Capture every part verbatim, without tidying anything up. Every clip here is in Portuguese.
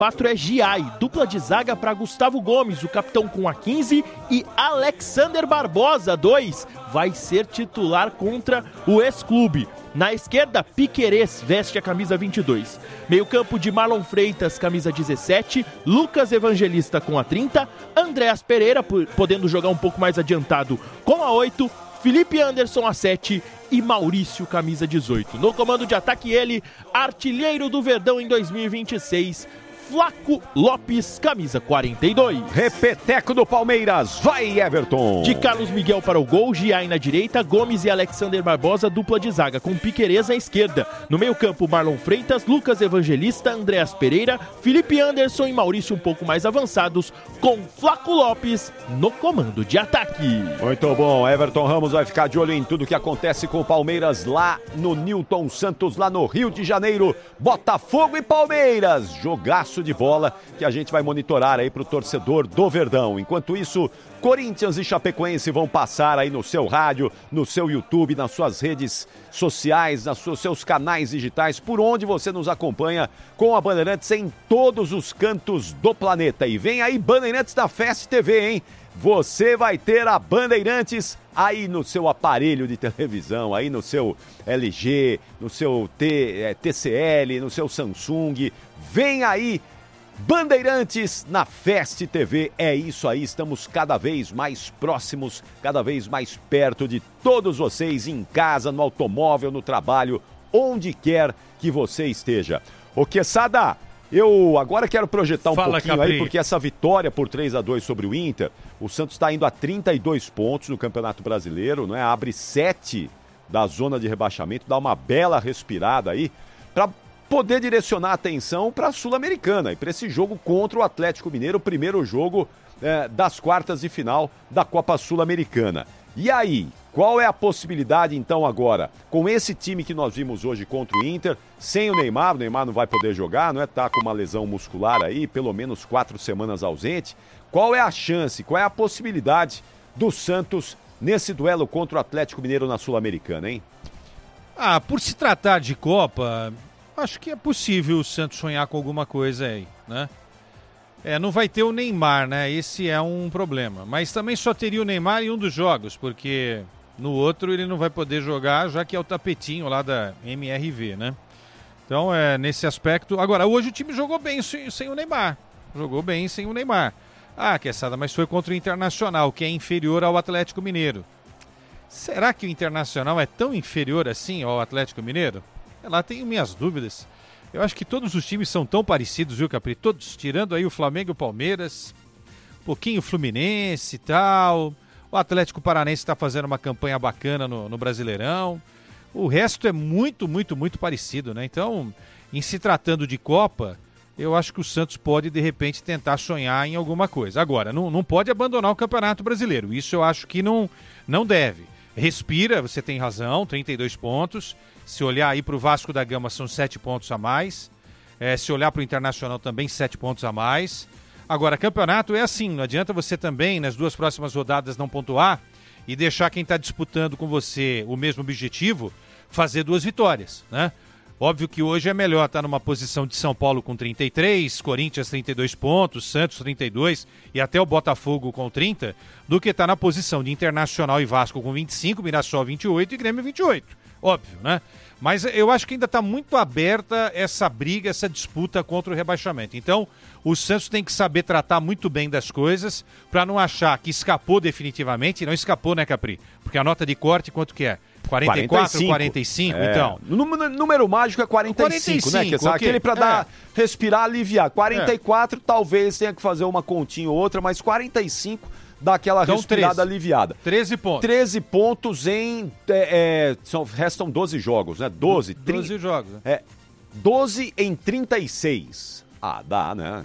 quatro é Giai, dupla de zaga para Gustavo Gomes, o capitão com a quinze, e Alexander Barbosa, dois, vai ser titular contra o ex-clube. Na esquerda, Piquerez veste a camisa vinte e dois. Meio campo de Marlon Freitas, camisa dezessete, Lucas Evangelista com a trinta, Andréas Pereira, podendo jogar um pouco mais adiantado, com a oito, Felipe Anderson a sete e Maurício, camisa dezoito. No comando de ataque ele, artilheiro do Verdão em dois mil e vinte e seis, Flaco Lopes, camisa quarenta e dois. Repeteco do Palmeiras, vai Everton. De Carlos Miguel para o gol, Giai na direita, Gomes e Alexander Barbosa, dupla de zaga, com Piquerez à esquerda. No meio campo, Marlon Freitas, Lucas Evangelista, Andréas Pereira, Felipe Anderson e Maurício um pouco mais avançados, com Flaco Lopes no comando de ataque. Muito bom, Everton Ramos vai ficar de olho em tudo que acontece com o Palmeiras lá no Newton Santos, lá no Rio de Janeiro. Botafogo e Palmeiras, jogaço de bola que a gente vai monitorar aí pro torcedor do Verdão. Enquanto isso, Corinthians e Chapecoense vão passar aí no seu rádio, no seu YouTube, nas suas redes sociais, nos seus canais digitais, por onde você nos acompanha com a Bandeirantes em todos os cantos do planeta. E vem aí Bandeirantes da Fest T V, hein? Você vai ter a Bandeirantes aí no seu aparelho de televisão, aí no seu L G, no seu T, é, T C L, no seu Samsung. Vem aí Bandeirantes na Fest T V, é isso aí, estamos cada vez mais próximos, cada vez mais perto de todos vocês, em casa, no automóvel, no trabalho, onde quer que você esteja. Ô Quesada, eu agora quero projetar um Fala, pouquinho Capri. aí, porque essa vitória por três a dois sobre o Inter, o Santos está indo a trinta e dois pontos no Campeonato Brasileiro, não é? Abre sete da zona de rebaixamento, dá uma bela respirada aí, para poder direcionar a atenção para a Sul-Americana e para esse jogo contra o Atlético Mineiro, o primeiro jogo é, das quartas de final da Copa Sul-Americana. E aí, qual é a possibilidade então agora, com esse time que nós vimos hoje contra o Inter, sem o Neymar, o Neymar não vai poder jogar, não é? Tá com uma lesão muscular aí, pelo menos quatro semanas ausente. Qual é a chance, qual é a possibilidade do Santos nesse duelo contra o Atlético Mineiro na Sul-Americana, hein? Ah, por se tratar de Copa, acho que é possível o Santos sonhar com alguma coisa aí, né? É, não vai ter o Neymar, né? Esse é um problema. Mas também só teria o Neymar em um dos jogos, porque no outro ele não vai poder jogar, já que é o tapetinho lá da M R V, né? Então, é nesse aspecto... Agora, hoje o time jogou bem sem, sem o Neymar. Jogou bem sem o Neymar. Ah, Quesada, mas foi contra o Internacional, que é inferior ao Atlético Mineiro. Será que o Internacional é tão inferior assim ao Atlético Mineiro? Lá tenho minhas dúvidas. Eu acho que todos os times são tão parecidos, viu, Capri? Todos, tirando aí o Flamengo e o Palmeiras, um pouquinho o Fluminense e tal. O Atlético Paranaense está fazendo uma campanha bacana no, no Brasileirão. O resto é muito, muito, muito parecido, né? Então, em se tratando de Copa, eu acho que o Santos pode, de repente, tentar sonhar em alguma coisa. Agora, não, não pode abandonar o Campeonato Brasileiro. Isso eu acho que não, não deve. Respira, você tem razão, trinta e dois pontos. Se olhar aí para o Vasco da Gama, são sete pontos a mais. É, se olhar para o Internacional, também sete pontos a mais. Agora, campeonato é assim, não adianta você também, nas duas próximas rodadas, não pontuar e deixar quem está disputando com você o mesmo objetivo fazer duas vitórias, né? Óbvio que hoje é melhor estar numa posição de São Paulo com trinta e três, Corinthians trinta e dois pontos, Santos trinta e dois e até o Botafogo com trinta, do que estar na posição de Internacional e Vasco com vinte e cinco, Mirassol vinte e oito e Grêmio vinte e oito. Óbvio, né? Mas eu acho que ainda está muito aberta essa briga, essa disputa contra o rebaixamento. Então, o Santos tem que saber tratar muito bem das coisas para não achar que escapou definitivamente. E não escapou, né, Capri? Porque a nota de corte, quanto que é? quarenta e quatro, quarenta e cinco, é, então. O número, número mágico é quarenta e cinco, quarenta e cinco, né? Que okay. Aquele para dar, é. respirar, aliviar. quarenta e quatro é. talvez tenha que fazer uma continha ou outra, mas quarenta e cinco dá aquela então, respirada treze. aliviada. treze pontos. treze pontos em... É, é, são, restam doze jogos, né? doze. doze trinta, jogos. É, doze em trinta e seis. Ah, dá, né?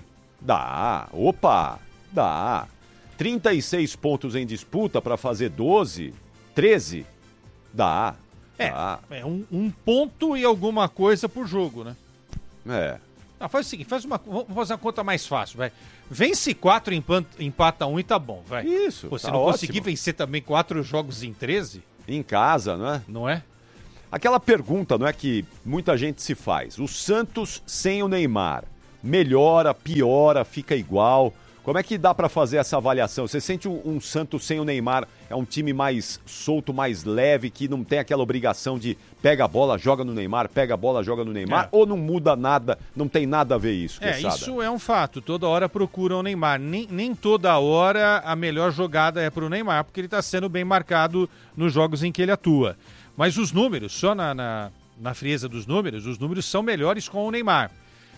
Dá. Opa, dá. trinta e seis pontos em disputa para fazer doze, treze. Dá. É, dá. é um, um ponto e alguma coisa por jogo, né? É. Ah, faz o seguinte, faz uma, vamos fazer uma conta mais fácil, vai. Vence quatro, empata um e tá bom, vai. Isso, Pô, se tá não ótimo. conseguir vencer também quatro jogos em treze... Em casa, não é? Não é? Aquela pergunta, não é, que muita gente se faz. O Santos sem o Neymar melhora, piora, fica igual? Como é que dá para fazer essa avaliação? Você sente um, um Santos sem o Neymar, é um time mais solto, mais leve, que não tem aquela obrigação de pega a bola, joga no Neymar, pega a bola, joga no Neymar, é. ou não muda nada, não tem nada a ver isso? É, Quesada? Isso é um fato, toda hora procuram o Neymar, nem, nem toda hora a melhor jogada é para o Neymar, porque ele está sendo bem marcado nos jogos em que ele atua. Mas os números, só na, na, na frieza dos números, os números são melhores com o Neymar.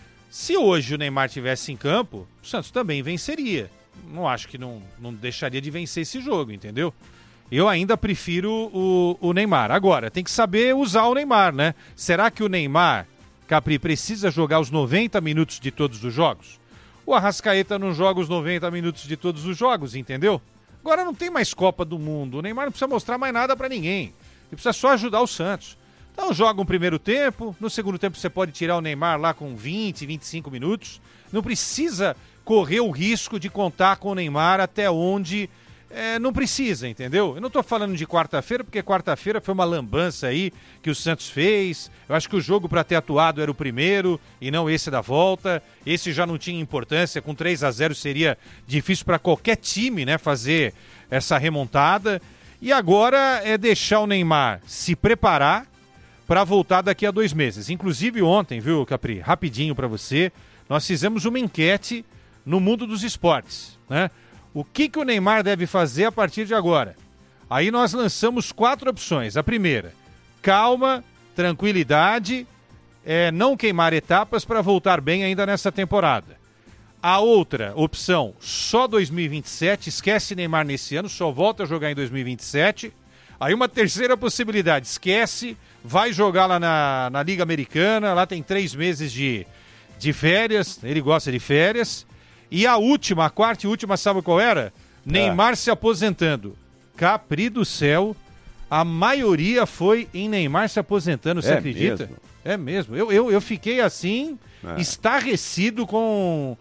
Se hoje o Neymar estivesse em campo, o Santos também venceria. Não acho que não, não deixaria de vencer esse jogo, entendeu? Eu ainda prefiro o, o Neymar. Agora, tem que saber usar o Neymar, né? Será que o Neymar, Capri, precisa jogar os noventa minutos de todos os jogos? O Arrascaeta não joga os noventa minutos de todos os jogos, entendeu? Agora não tem mais Copa do Mundo. O Neymar não precisa mostrar mais nada pra ninguém. Ele precisa só ajudar o Santos. Então joga um primeiro tempo, no segundo tempo você pode tirar o Neymar lá com vinte, vinte e cinco minutos. Não precisa correr o risco de contar com o Neymar até onde é, não precisa, entendeu? Eu não estou falando de quarta-feira, porque quarta-feira foi uma lambança aí que o Santos fez. Eu acho que o jogo para ter atuado era o primeiro e não esse da volta. Esse já não tinha importância, com três a zero seria difícil para qualquer time, né, fazer essa remontada. E agora é deixar o Neymar se preparar para voltar daqui a dois meses. Inclusive ontem, viu, Capri? Rapidinho para você, nós fizemos uma enquete no mundo dos esportes, né? O que, que o Neymar deve fazer a partir de agora? Aí nós lançamos quatro opções. A primeira, calma, tranquilidade, é, não queimar etapas para voltar bem ainda nessa temporada. A outra opção, só dois mil e vinte e sete, esquece Neymar nesse ano, só volta a jogar em dois mil e vinte e sete. Aí uma terceira possibilidade, esquece, vai jogar lá na, na Liga Americana, lá tem três meses de, de férias, ele gosta de férias. E a última, a quarta e última, sabe qual era? É. Neymar se aposentando. Capri do céu, a maioria foi em Neymar se aposentando, você é acredita? Mesmo? É mesmo, eu, eu, eu fiquei assim, é. estarrecido com...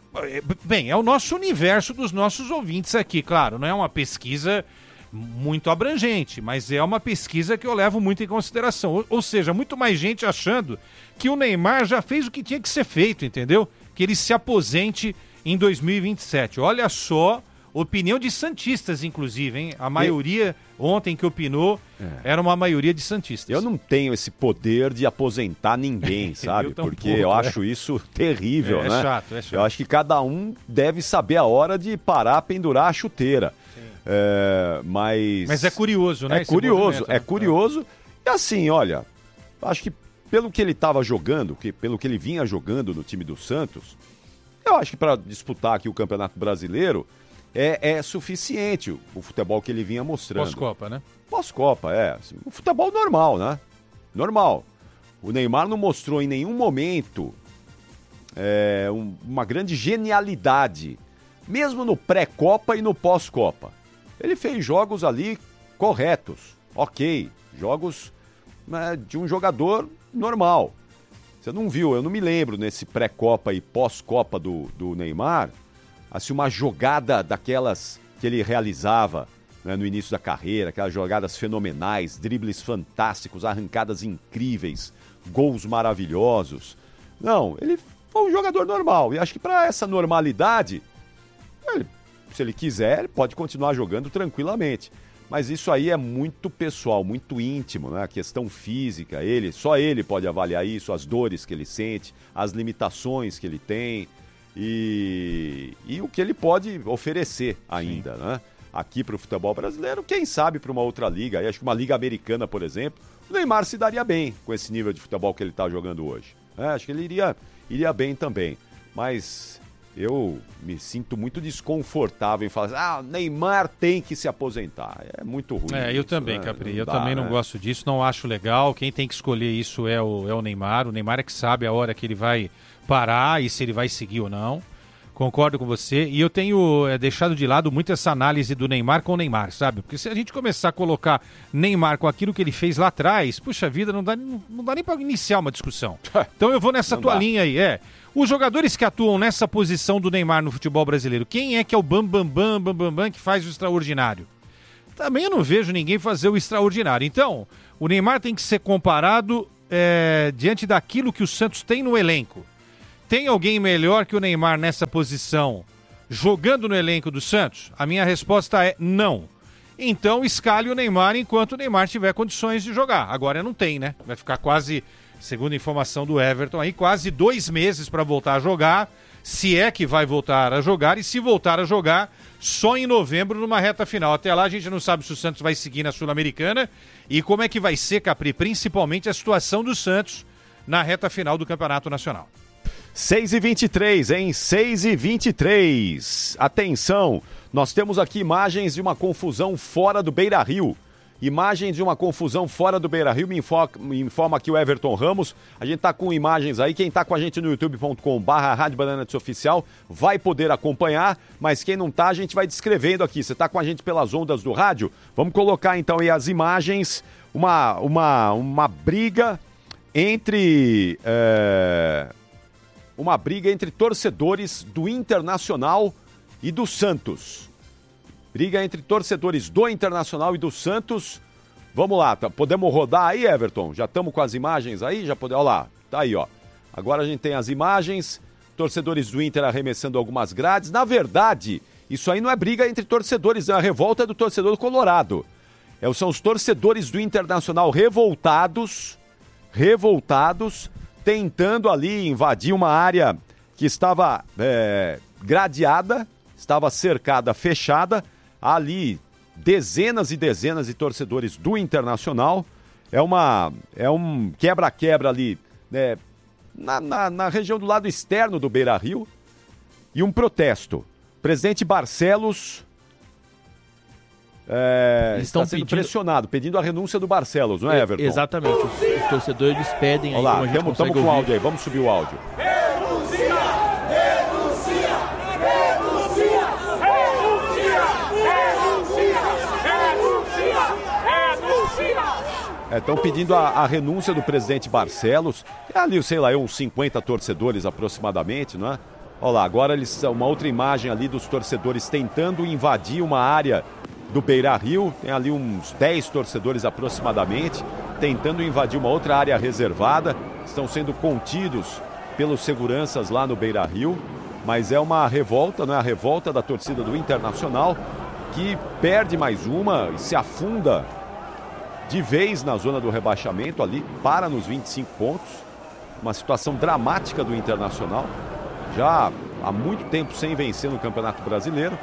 Bem, é o nosso universo dos nossos ouvintes aqui, claro, não é uma pesquisa muito abrangente, mas é uma pesquisa que eu levo muito em consideração. Ou, ou seja, muito mais gente achando que o Neymar já fez o que tinha que ser feito, entendeu? Que ele se aposente em dois mil e vinte e sete. Olha só, opinião de santistas, inclusive, hein? A maioria ontem que opinou é. era uma maioria de santistas. Eu não tenho esse poder de aposentar ninguém, sabe? eu Porque pouco, eu é. acho isso terrível, é, né? É chato, é chato. Eu acho que cada um deve saber a hora de parar, pendurar a chuteira. É, mas... mas é curioso, né? É curioso, é curioso. E assim, olha, acho que pelo que ele estava jogando, que, pelo que ele vinha jogando no time do Santos, eu acho que para disputar aqui o Campeonato Brasileiro é, é suficiente o, o futebol que ele vinha mostrando. Pós-Copa, né? Pós-Copa, é. Assim, o futebol normal, né? Normal. O Neymar não mostrou em nenhum momento é, um, uma grande genialidade, mesmo no pré-Copa e no pós-Copa. Ele fez jogos ali corretos, ok, jogos né, de um jogador normal. Você não viu, eu não me lembro nesse pré-Copa e pós-Copa do, do Neymar, assim, uma jogada daquelas que ele realizava né, no início da carreira, aquelas jogadas fenomenais, dribles fantásticos, arrancadas incríveis, gols maravilhosos. Não, ele foi um jogador normal e acho que para essa normalidade, ele, se ele quiser, ele pode continuar jogando tranquilamente. Mas isso aí é muito pessoal, muito íntimo, né? A questão física, ele, só ele pode avaliar isso, as dores que ele sente, as limitações que ele tem e, e o que ele pode oferecer ainda, Sim. né? Aqui para o futebol brasileiro, quem sabe para uma outra liga, aí acho que uma liga americana, por exemplo, o Neymar se daria bem com esse nível de futebol que ele está jogando hoje. É, acho que ele iria, iria bem também, mas... eu me sinto muito desconfortável em falar assim, ah, Neymar tem que se aposentar. É muito ruim. É, eu isso, também, né? Capri. Não eu dá, também não né? gosto disso, não acho legal. Quem tem que escolher isso é o, é o Neymar. O Neymar é que sabe a hora que ele vai parar e se ele vai seguir ou não. Concordo com você. E eu tenho é, deixado de lado muito essa análise do Neymar com o Neymar, sabe? Porque se a gente começar a colocar Neymar com aquilo que ele fez lá atrás, puxa vida, não dá, não, não dá nem para iniciar uma discussão. Então eu vou nessa não tua dá. linha aí, é. Os jogadores que atuam nessa posição do Neymar no futebol brasileiro, quem é que é o bam, bam, bam, bam, bam, bam que faz o extraordinário? Também eu não vejo ninguém fazer o extraordinário. Então, o Neymar tem que ser comparado é, diante daquilo que o Santos tem no elenco. Tem alguém melhor que o Neymar nessa posição, jogando no elenco do Santos? A minha resposta é não. Então escale o Neymar enquanto o Neymar tiver condições de jogar. Agora não tem, né? Vai ficar quase, segundo a informação do Everton, aí quase dois meses para voltar a jogar, se é que vai voltar a jogar, e se voltar a jogar, só em novembro numa reta final. Até lá a gente não sabe se o Santos vai seguir na Sul-Americana e como é que vai ser, Capri, principalmente a situação do Santos na reta final do Campeonato Nacional. seis e vinte e três, hein? seis e vinte e três. Atenção, nós temos aqui imagens de uma confusão fora do Beira-Rio. Imagens de uma confusão fora do Beira-Rio, me, me informa aqui o Everton Ramos. A gente tá com imagens aí, quem tá com a gente no youtube ponto com barra Rádio Bandeirantes Oficial vai poder acompanhar, mas quem não tá, a gente vai descrevendo aqui. Você tá com a gente pelas ondas do rádio? Vamos colocar então aí as imagens, uma, uma, uma briga entre... É... Uma briga entre torcedores do Internacional e do Santos. Briga entre torcedores do Internacional e do Santos. Vamos lá, tá, podemos rodar aí, Everton? Já estamos com as imagens aí? Já podemos, olha lá, tá aí, ó. Agora a gente tem as imagens, torcedores do Inter arremessando algumas grades. Na verdade, isso aí não é briga entre torcedores, é a revolta do torcedor colorado. É, são os torcedores do Internacional revoltados, revoltados, tentando ali invadir uma área que estava é, gradeada, estava cercada, fechada. Ali, dezenas e dezenas de torcedores do Internacional. É, uma, é um quebra-quebra ali, né, na, na, na região do lado externo do Beira-Rio. E um protesto. O presidente Barcelos é, está sendo pedindo... pressionado, pedindo a renúncia do Barcelos, não é, Everton? Exatamente, os, os torcedores pedem aí. Olha lá, estamos com o áudio aí, vamos subir o áudio. Renuncia! Renuncia! Renuncia! Renuncia! Renuncia! Renuncia! Estão é, pedindo a, a renúncia do presidente Barcelos. É ali, sei lá, uns cinquenta torcedores aproximadamente, não é? Olha lá, agora eles uma outra imagem ali dos torcedores tentando invadir uma área do Beira-Rio. Tem ali uns dez torcedores aproximadamente, tentando invadir uma outra área reservada. Estão sendo contidos pelos seguranças lá no Beira-Rio. Mas é uma revolta, né? A revolta da torcida do Internacional, que perde mais uma e se afunda de vez na zona do rebaixamento ali, para nos vinte e cinco pontos. Uma situação dramática do Internacional, já há muito tempo sem vencer no Campeonato Brasileiro.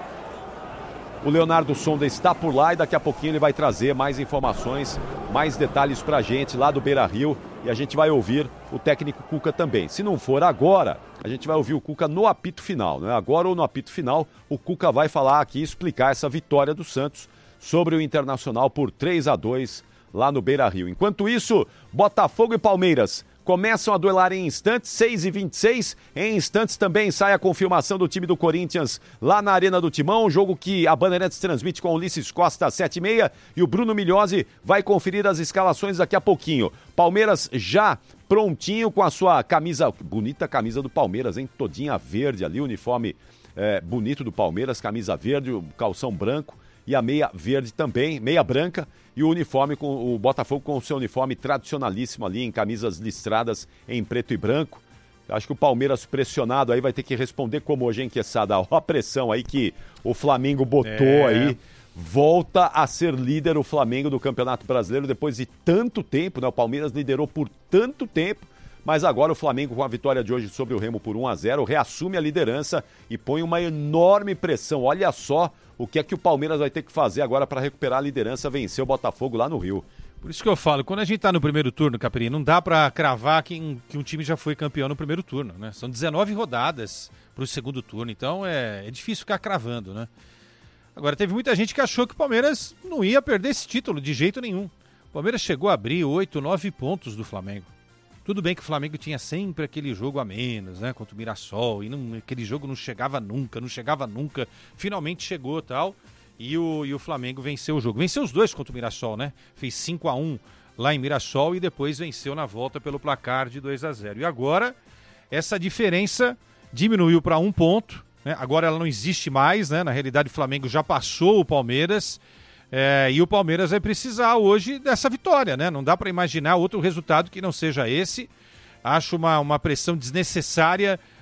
O Leonardo Sonda está por lá e daqui a pouquinho ele vai trazer mais informações, mais detalhes pra gente lá do Beira-Rio, e a gente vai ouvir o técnico Cuca também. Se não for agora, a gente vai ouvir o Cuca no apito final, não é? Agora ou no apito final, o Cuca vai falar aqui e explicar essa vitória do Santos sobre o Internacional por três a dois lá no Beira-Rio. Enquanto isso, Botafogo e Palmeiras começam a duelar em instantes, seis e vinte e seis. Em instantes também sai a confirmação do time do Corinthians lá na Arena do Timão, jogo que a Bandeirantes transmite com o Ulisses Costa às sete e meia, e o Bruno Migliosi vai conferir as escalações daqui a pouquinho. Palmeiras já prontinho com a sua camisa, bonita camisa do Palmeiras, hein? Todinha verde ali, uniforme é, bonito do Palmeiras, camisa verde, o calção branco e a meia verde também, meia branca, e o uniforme, com o Botafogo com o seu uniforme tradicionalíssimo ali, em camisas listradas em preto e branco. Acho que o Palmeiras pressionado aí vai ter que responder como hoje, hein, Quesada? Olha a pressão aí que o Flamengo botou é. aí. Volta a ser líder o Flamengo do Campeonato Brasileiro depois de tanto tempo, né? O Palmeiras liderou por tanto tempo, mas agora o Flamengo, com a vitória de hoje sobre o Remo por um a zero, reassume a liderança e põe uma enorme pressão. Olha só o que é que o Palmeiras vai ter que fazer agora para recuperar a liderança, vencer o Botafogo lá no Rio. Por isso que eu falo, quando a gente tá no primeiro turno, Capri, não dá para cravar que um, que um time já foi campeão no primeiro turno, né? São dezenove rodadas pro segundo turno, então é, é difícil ficar cravando, né? Agora, teve muita gente que achou que o Palmeiras não ia perder esse título de jeito nenhum. O Palmeiras chegou a abrir oito, nove pontos do Flamengo. Tudo bem que o Flamengo tinha sempre aquele jogo a menos, né? Contra o Mirassol, e não, aquele jogo não chegava nunca, não chegava nunca. Finalmente chegou e tal, e o, e o Flamengo venceu o jogo. Venceu os dois contra o Mirassol, né? Fez cinco a um lá em Mirassol e depois venceu na volta pelo placar de dois a zero. E agora, essa diferença diminuiu para um ponto, né? Agora ela não existe mais, né? Na realidade, o Flamengo já passou o Palmeiras. É, e o Palmeiras vai precisar hoje dessa vitória, né? Não dá para imaginar outro resultado que não seja esse. Acho uma, uma pressão desnecessária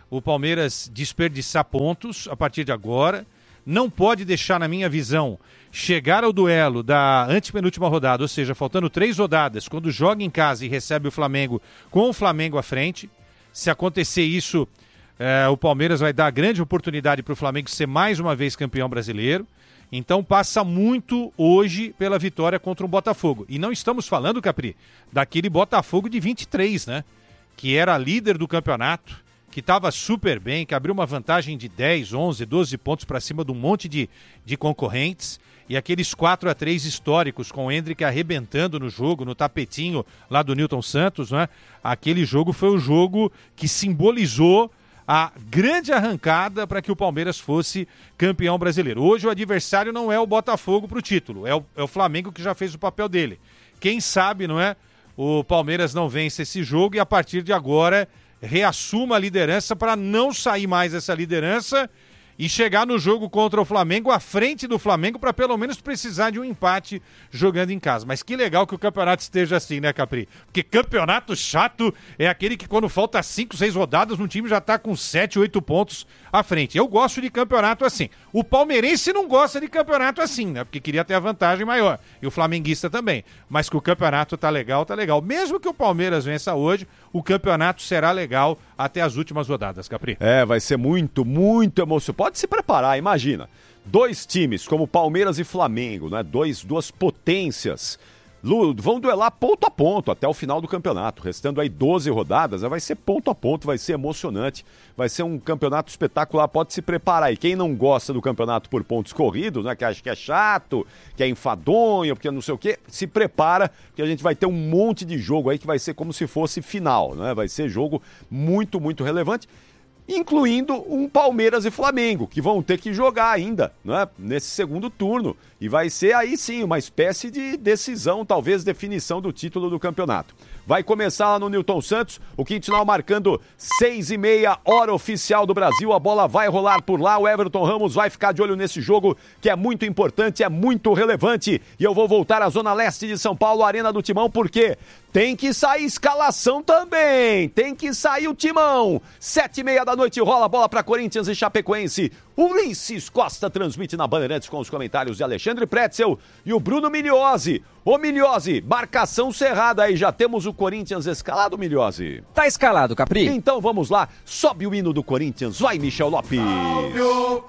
o Palmeiras desperdiçar pontos a partir de agora. Não pode deixar, na minha visão, chegar ao duelo da antepenúltima rodada, ou seja, faltando três rodadas, quando joga em casa e recebe o Flamengo com o Flamengo à frente. Se acontecer isso, é, o Palmeiras vai dar grande oportunidade para o Flamengo ser mais uma vez campeão brasileiro. Então passa muito hoje pela vitória contra o Botafogo. E não estamos falando, Capri, daquele Botafogo de vinte e três, né? Que era líder do campeonato, que estava super bem, que abriu uma vantagem de dez, onze, doze pontos para cima de um monte de, de concorrentes. E aqueles quatro a três históricos, com o Endrick arrebentando no jogo, no tapetinho lá do Newton Santos, né? Aquele jogo foi o jogo que simbolizou a grande arrancada para que o Palmeiras fosse campeão brasileiro. Hoje o adversário não é o Botafogo para o título, é o, é o Flamengo que já fez o papel dele. Quem sabe, não é? O Palmeiras não vence esse jogo e a partir de agora reassuma a liderança para não sair mais essa liderança e chegar no jogo contra o Flamengo à frente do Flamengo para pelo menos precisar de um empate jogando em casa. Mas que legal que o campeonato esteja assim, né, Capri? Porque campeonato chato é aquele que quando falta cinco, seis rodadas, um time já está com sete, oito pontos à frente. Eu gosto de campeonato assim. O palmeirense não gosta de campeonato assim, né? Porque queria ter a vantagem maior. E o flamenguista também. Mas que o campeonato tá legal, tá legal. Mesmo que o Palmeiras vença hoje, o campeonato será legal até as últimas rodadas, Capri. É, vai ser muito, muito emocionante. Pode se preparar, imagina. Dois times como Palmeiras e Flamengo, né? Dois, duas potências. Vão duelar ponto a ponto até o final do campeonato. Restando aí doze rodadas, vai ser ponto a ponto, vai ser emocionante. Vai ser um campeonato espetacular, pode se preparar. E quem não gosta do campeonato por pontos corridos, né, que acha que é chato, que é enfadonho, porque não sei o quê, se prepara, porque a gente vai ter um monte de jogo aí que vai ser como se fosse final, né? Vai ser jogo muito, muito relevante, incluindo um Palmeiras e Flamengo, que vão ter que jogar ainda, né, nesse segundo turno. E vai ser aí sim uma espécie de decisão, talvez definição do título do campeonato. Vai começar lá no Newton Santos, o Quintal marcando seis e meia, hora oficial do Brasil. A bola vai rolar por lá, o Everton Ramos vai ficar de olho nesse jogo, que é muito importante, é muito relevante. E eu vou voltar à Zona Leste de São Paulo, Arena do Timão, porque tem que sair escalação também, tem que sair o Timão. Sete e meia da noite rola a bola para Corinthians e Chapecoense. Ulisses Costa transmite na Bandeirantes com os comentários de Alexandre Pretzel e o Bruno Miliozzi. Ô Miliozzi, marcação cerrada aí, já temos o Corinthians escalado, Miliozzi? Tá escalado, Capri. Então vamos lá, sobe o hino do Corinthians, vai Michel Lopes. Salve o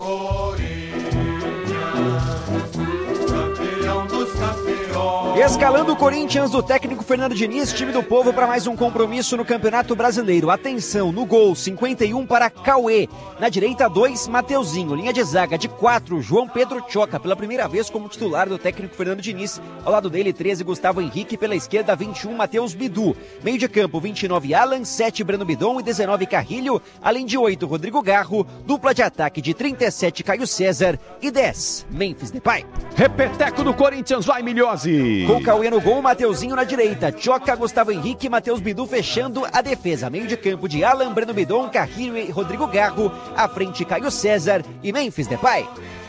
Corinthians, campeão dos campeões. Escalando o Corinthians do técnico Fernando Diniz, time do povo, para mais um compromisso no Campeonato Brasileiro. Atenção, no gol, cinquenta e um para Cauê. Na direita, dois, Mateuzinho. Linha de zaga de quatro, João Pedro Choca, pela primeira vez como titular do técnico Fernando Diniz. Ao lado dele, treze, Gustavo Henrique. Pela esquerda, vinte e um, Matheus Bidu. Meio de campo, vinte e nove, Alan, sete, Breno Bidon e dezenove, Carrilho. Além de oito, Rodrigo Garro. Dupla de ataque de trinta e sete, Caio César. E dez, Memphis Depay. Repeteco do Corinthians, vai Miliozzi. Com Cauê no gol, Mateuzinho na direita, Choca, Gustavo Henrique e Matheus Bidu fechando a defesa. Meio de campo de Alan, Breno Bidon, Carrilho e Rodrigo Garro. À frente, Caio César e Memphis Depay.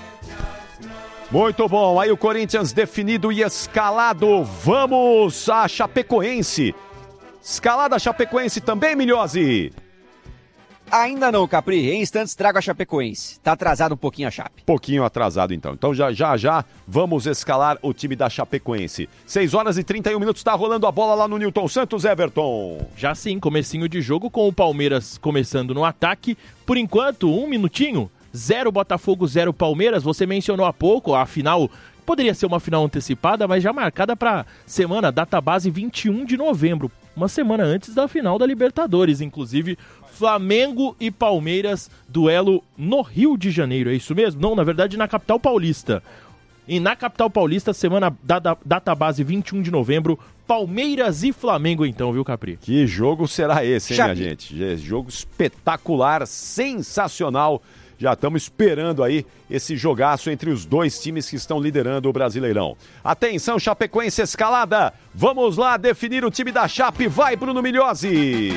Muito bom, aí o Corinthians definido e escalado. Vamos a Chapecoense. Escalada a Chapecoense também, Miliozzi. Ainda não, Capri. Em instantes trago a Chapecoense. Tá atrasado um pouquinho a Chape. Pouquinho atrasado, então. Então já, já, já vamos escalar o time da Chapecoense. seis horas e trinta e um minutos, tá rolando a bola lá no Newton Santos, Everton. Já sim, comecinho de jogo com o Palmeiras começando no ataque. Por enquanto, um minutinho. Zero Botafogo, zero Palmeiras. Você mencionou há pouco, a final poderia ser uma final antecipada, mas já marcada para semana, data base vinte e um de novembro. Uma semana antes da final da Libertadores, inclusive Flamengo e Palmeiras, duelo no Rio de Janeiro, é isso mesmo? Não, na verdade na capital paulista. E na capital paulista, semana data, data base vinte e um de novembro, Palmeiras e Flamengo então, viu, Capri? Que jogo será esse, hein, Chape. minha gente? Jogo espetacular, sensacional. Já estamos esperando aí esse jogaço entre os dois times que estão liderando o Brasileirão. Atenção, Chapecoense escalada. Vamos lá definir o time da Chape. Vai, Bruno Miliozzi.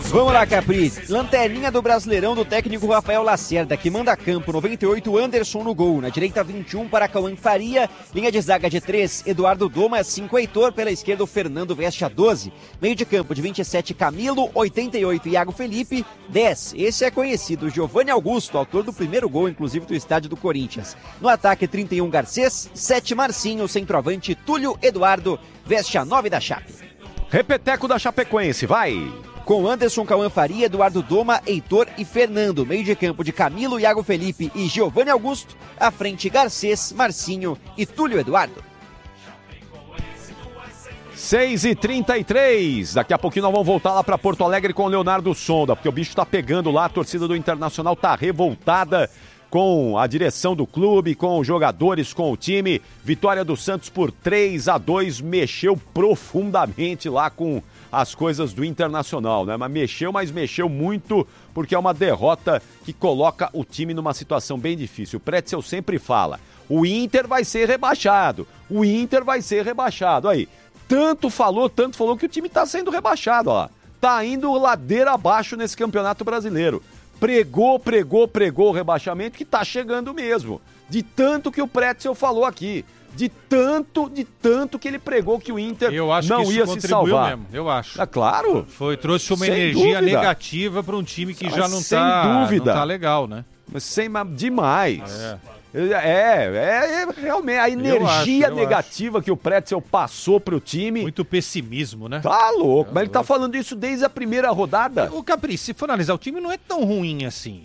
Vamos lá, Capri. Lanterninha do Brasileirão do técnico Rafael Lacerda, que manda a campo. noventa e oito, Anderson no gol. Na direita, vinte e um para Cauã Faria. Linha de zaga de três, Eduardo Doma. cinco, Heitor. Pela esquerda, o Fernando Veste a doze. Meio de campo de vinte e sete, Camilo. oitenta e oito, Iago Felipe. dez, esse é conhecido, Giovanni Augusto, autor do primeiro gol, inclusive, do estádio do Corinthians. No ataque, trinta e um, Garcês. sete, Marcinho. Centroavante, Túlio Eduardo. Veste a nove da Chape. Repeteco da Chapecoense, vai! Com Anderson, Cauã Faria, Eduardo Doma, Heitor e Fernando. Meio de campo de Camilo, Iago Felipe e Giovanni Augusto. À frente, Garcês, Marcinho e Túlio Eduardo. seis e trinta e três. Daqui a pouquinho nós vamos voltar lá para Porto Alegre com o Leonardo Sonda, porque o bicho tá pegando lá, a torcida do Internacional tá revoltada com a direção do clube, com os jogadores, com o time. Vitória do Santos por três a dois, mexeu profundamente lá com as coisas do Internacional, né? Mas mexeu, mas mexeu muito, porque é uma derrota que coloca o time numa situação bem difícil. O Pretzel sempre fala, o Inter vai ser rebaixado, o Inter vai ser rebaixado. Aí, tanto falou, tanto falou que o time tá sendo rebaixado, ó. Tá indo ladeira abaixo nesse Campeonato Brasileiro. Pregou, pregou, pregou o rebaixamento que tá chegando mesmo. De tanto que o Pretzel falou aqui. De tanto, de tanto que ele pregou que o Inter eu acho não que isso ia se salvar. Mesmo, eu acho. É claro. Foi, trouxe uma Sem energia dúvida. negativa para um time que já não Sem tá, dúvida. não tá legal, né? Mas sem demais. É. É, é, é realmente a energia acho, eu negativa acho. que o Pretzel passou pro time. Muito pessimismo, né? Tá louco, É, mas ele tá falando isso desde a primeira rodada. O Capri, se for analisar, o time não é tão ruim assim.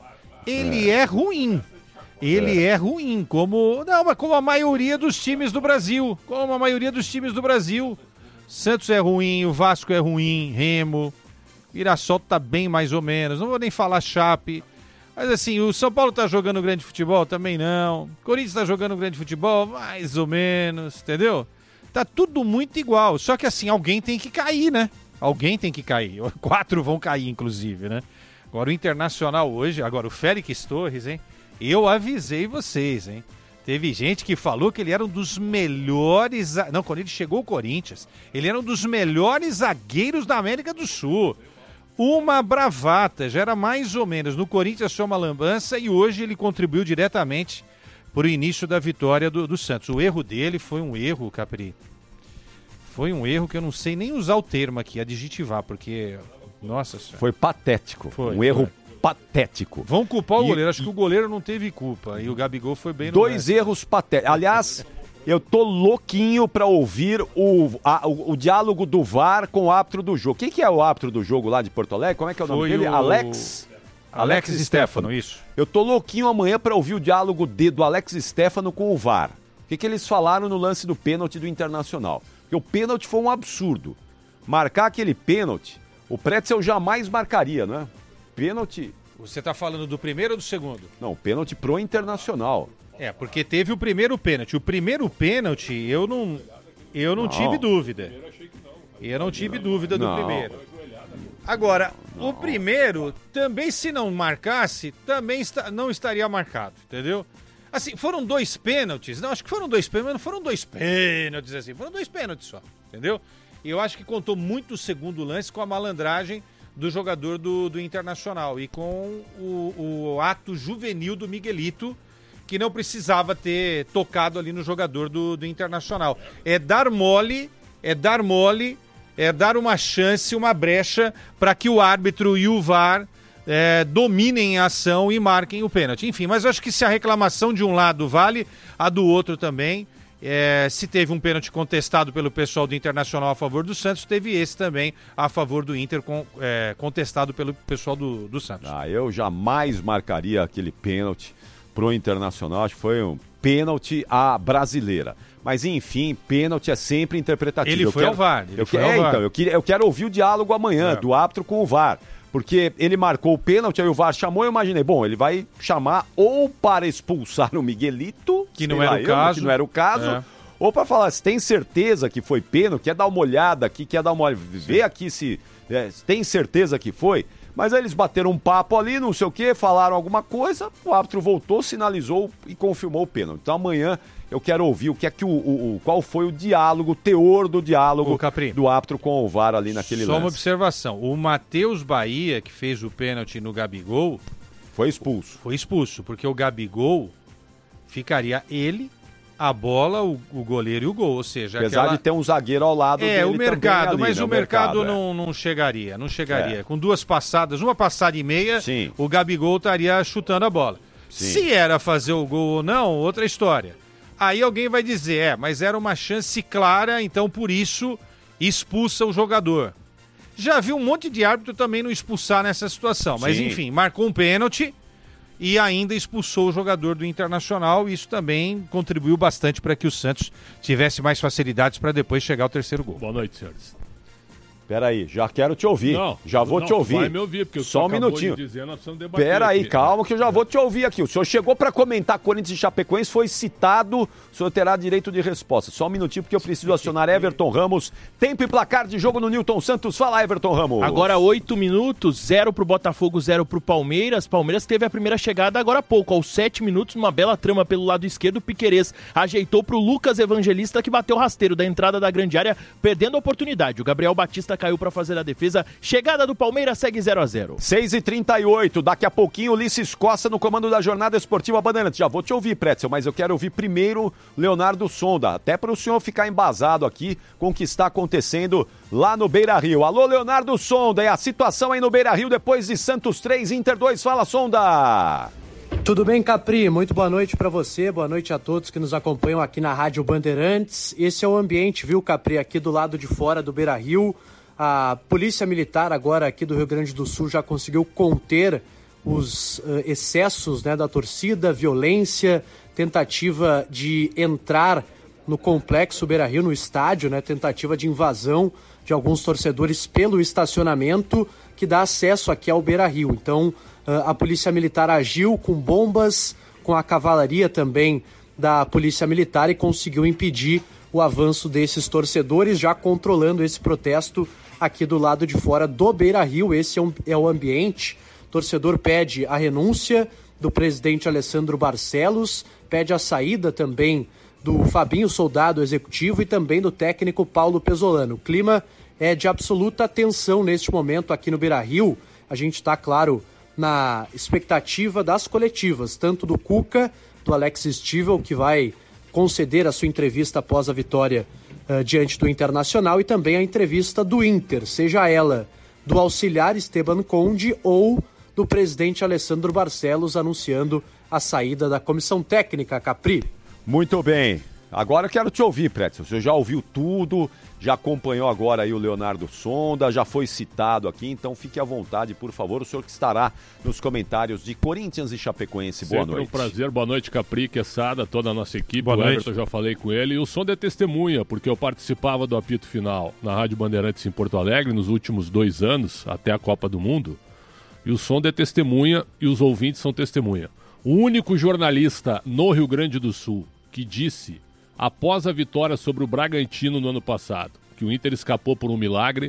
Ele é, é ruim. Ele é. é ruim, como, não, mas como a maioria dos times do Brasil. Como a maioria dos times do Brasil. Santos é ruim, o Vasco é ruim, Remo. Mirassol tá bem mais ou menos. Não vou nem falar Chape. Mas assim, o São Paulo tá jogando grande futebol? Também não. Corinthians tá jogando grande futebol? Mais ou menos, entendeu? Tá tudo muito igual. Só que assim, alguém tem que cair, né? Alguém tem que cair. Quatro vão cair, inclusive, né? Agora o Internacional hoje, agora o Félix Torres, hein? Eu avisei vocês, hein? Teve gente que falou que ele era um dos melhores... Não, quando ele chegou ao Corinthians, ele era um dos melhores zagueiros da América do Sul. Uma bravata, já era mais ou menos. No Corinthians foi uma lambança e hoje ele contribuiu diretamente para o início da vitória do, do Santos. O erro dele foi um erro, Capri. Foi um erro que eu não sei nem usar o termo aqui, adjetivar, porque... Nossa senhora. Foi patético. Foi, um erro foi. patético. Vão culpar o E- goleiro. Acho e- que o goleiro não teve culpa. E o Gabigol foi bem no Dois lance. erros patéticos. Aliás, eu tô louquinho pra ouvir o, a- o, o diálogo do V A R com o árbitro do jogo. Quem que é o árbitro do jogo lá de Porto Alegre? Como é que é o nome Foi dele? o- Alex? Alex Stefano, isso. Eu tô louquinho amanhã pra ouvir o diálogo de, do Alex Stefano com o V A R. O que, que eles falaram no lance do pênalti do Internacional? Porque o pênalti foi um absurdo. Marcar aquele pênalti, o Pretzel jamais marcaria, né? Pênalti... Você tá falando do primeiro ou do segundo? Não, pênalti pro Internacional. É, porque teve o primeiro pênalti. O primeiro pênalti, eu não, eu não, Não. tive dúvida. Eu não tive dúvida do Não. primeiro. Agora, o primeiro, também se não marcasse, também está, não estaria marcado, entendeu? Assim, foram dois pênaltis, não, acho que foram dois pênaltis, mas não foram dois pênaltis assim, foram dois pênaltis só, entendeu? E eu acho que contou muito o segundo lance com a malandragem do jogador do, do Internacional e com o, o ato juvenil do Miguelito, que não precisava ter tocado ali no jogador do, do Internacional. É dar mole, é dar mole, é dar uma chance, uma brecha para que o árbitro e o V A R é, dominem a ação e marquem o pênalti. Enfim, mas eu acho que se a reclamação de um lado vale, a do outro também. É, se teve um pênalti contestado pelo pessoal do Internacional a favor do Santos, teve esse também a favor do Inter com, é, contestado pelo pessoal do, do Santos. Ah, eu jamais marcaria aquele pênalti pro Internacional, acho que foi um pênalti à brasileira. Mas enfim, pênalti é sempre interpretativo. Ele Eu foi quero- ao V A R. Ele Eu, foi que- ao é, V A R. então, eu, queria, eu quero ouvir o diálogo amanhã É. do árbitro com o V A R. Porque ele marcou o pênalti, aí o V A R chamou, eu imaginei, bom, ele vai chamar ou para expulsar o Miguelito, Que não sei era lá o eu, caso. que não era o caso, É. ou para falar, se tem certeza que foi pênalti, quer dar uma olhada aqui, quer dar uma olhada, vê aqui se é, tem certeza que foi. Mas aí eles bateram um papo ali, não sei o que, falaram alguma coisa, o árbitro voltou, sinalizou e confirmou o pênalti. Então amanhã Eu quero ouvir o que é que o, o, o qual foi o diálogo, o teor do diálogo Ô, Capri, do árbitro com o V A R ali naquele só lance. uma observação. O Matheus Bahia, que fez o pênalti no Gabigol, foi expulso. Foi expulso, porque o Gabigol ficaria ele, a bola, o, o goleiro e o gol, ou seja... Apesar aquela... de ter um zagueiro ao lado é, dele o mercado, ali, mas né? o, o mercado, mercado é. não, não chegaria, não chegaria. É. Com duas passadas, uma passada e meia, Sim. o Gabigol estaria chutando a bola. Sim. Se era fazer o gol ou não, outra história. Aí alguém vai dizer, é, mas era uma chance clara, então por isso expulsa o jogador. Já vi um monte de árbitro também não expulsar nessa situação, mas Sim. enfim, marcou um pênalti e ainda expulsou o jogador do Internacional, e isso também contribuiu bastante para que o Santos tivesse mais facilidades para depois chegar ao terceiro gol. Boa noite, senhores. Peraí, já quero te ouvir. Não, já vou não, te ouvir. Vai me ouvir, porque só um minutinho. De dizer, nós precisamos debater. Peraí, aqui. calma que eu já vou te ouvir aqui. O senhor chegou para comentar Corinthians e Chapecoense, foi citado, o senhor terá direito de resposta. Só um minutinho, porque eu preciso acionar Everton Ramos. Tempo e placar de jogo no Newton Santos. Fala, Everton Ramos. Agora oito minutos, zero pro Botafogo, zero pro Palmeiras. Palmeiras teve a primeira chegada agora há pouco, aos sete minutos, numa bela trama pelo lado esquerdo. O Piquerez ajeitou pro Lucas Evangelista, que bateu rasteiro da entrada da grande área, perdendo a oportunidade. O Gabriel Batista caiu para fazer a defesa. Chegada do Palmeiras segue zero a zero. seis e trinta e oito, daqui a pouquinho Ulisses Costa no comando da Jornada Esportiva Bandeirantes. Já vou te ouvir, Pretzel, mas eu quero ouvir primeiro Leonardo Sonda, até para o senhor ficar embasado aqui com o que está acontecendo lá no Beira-Rio. Alô, Leonardo Sonda, é a situação aí no Beira-Rio depois de Santos três, Inter dois. Fala, Sonda! Tudo bem, Capri? Muito boa noite para você, boa noite a todos que nos acompanham aqui na Rádio Bandeirantes. Esse é o ambiente, viu, Capri, aqui do lado de fora do Beira-Rio. A Polícia Militar agora aqui do Rio Grande do Sul já conseguiu conter os uh, excessos, né, da torcida, violência, tentativa de entrar no complexo Beira-Rio, no estádio, né, tentativa de invasão de alguns torcedores pelo estacionamento que dá acesso aqui ao Beira-Rio. Então, uh, a Polícia Militar agiu com bombas, com a cavalaria também da Polícia Militar, e conseguiu impedir o avanço desses torcedores, já controlando esse protesto aqui do lado de fora do Beira-Rio. Esse é, um, é o ambiente. O torcedor pede a renúncia do presidente Alessandro Barcelos, pede a saída também do Fabinho Soldado, executivo, e também do técnico Paulo Pesolano. O clima é de absoluta tensão neste momento aqui no Beira-Rio. A gente está, claro, na expectativa das coletivas, tanto do Cuca, do Alex Stivel, que vai conceder a sua entrevista após a vitória uh, diante do Internacional, e também a entrevista do Inter, seja ela do auxiliar Esteban Conde ou do presidente Alessandro Barcelos, anunciando a saída da comissão técnica, Capri. Muito bem. Agora eu quero te ouvir, Pretzel. Você já ouviu tudo, já acompanhou agora aí o Leonardo Sonda, já foi citado aqui, então fique à vontade, por favor, o senhor que estará nos comentários de Corinthians e Chapecoense. Boa Sempre noite. um prazer, boa noite, Capri, Quesada, toda a nossa equipe. Boa o noite. Everton, já falei com ele, e o Sonda é testemunha, porque eu participava do apito final na Rádio Bandeirantes em Porto Alegre nos últimos dois anos, até a Copa do Mundo, e o Sonda é testemunha e os ouvintes são testemunha. O único jornalista no Rio Grande do Sul que disse, após a vitória sobre o Bragantino no ano passado, que o Inter escapou por um milagre,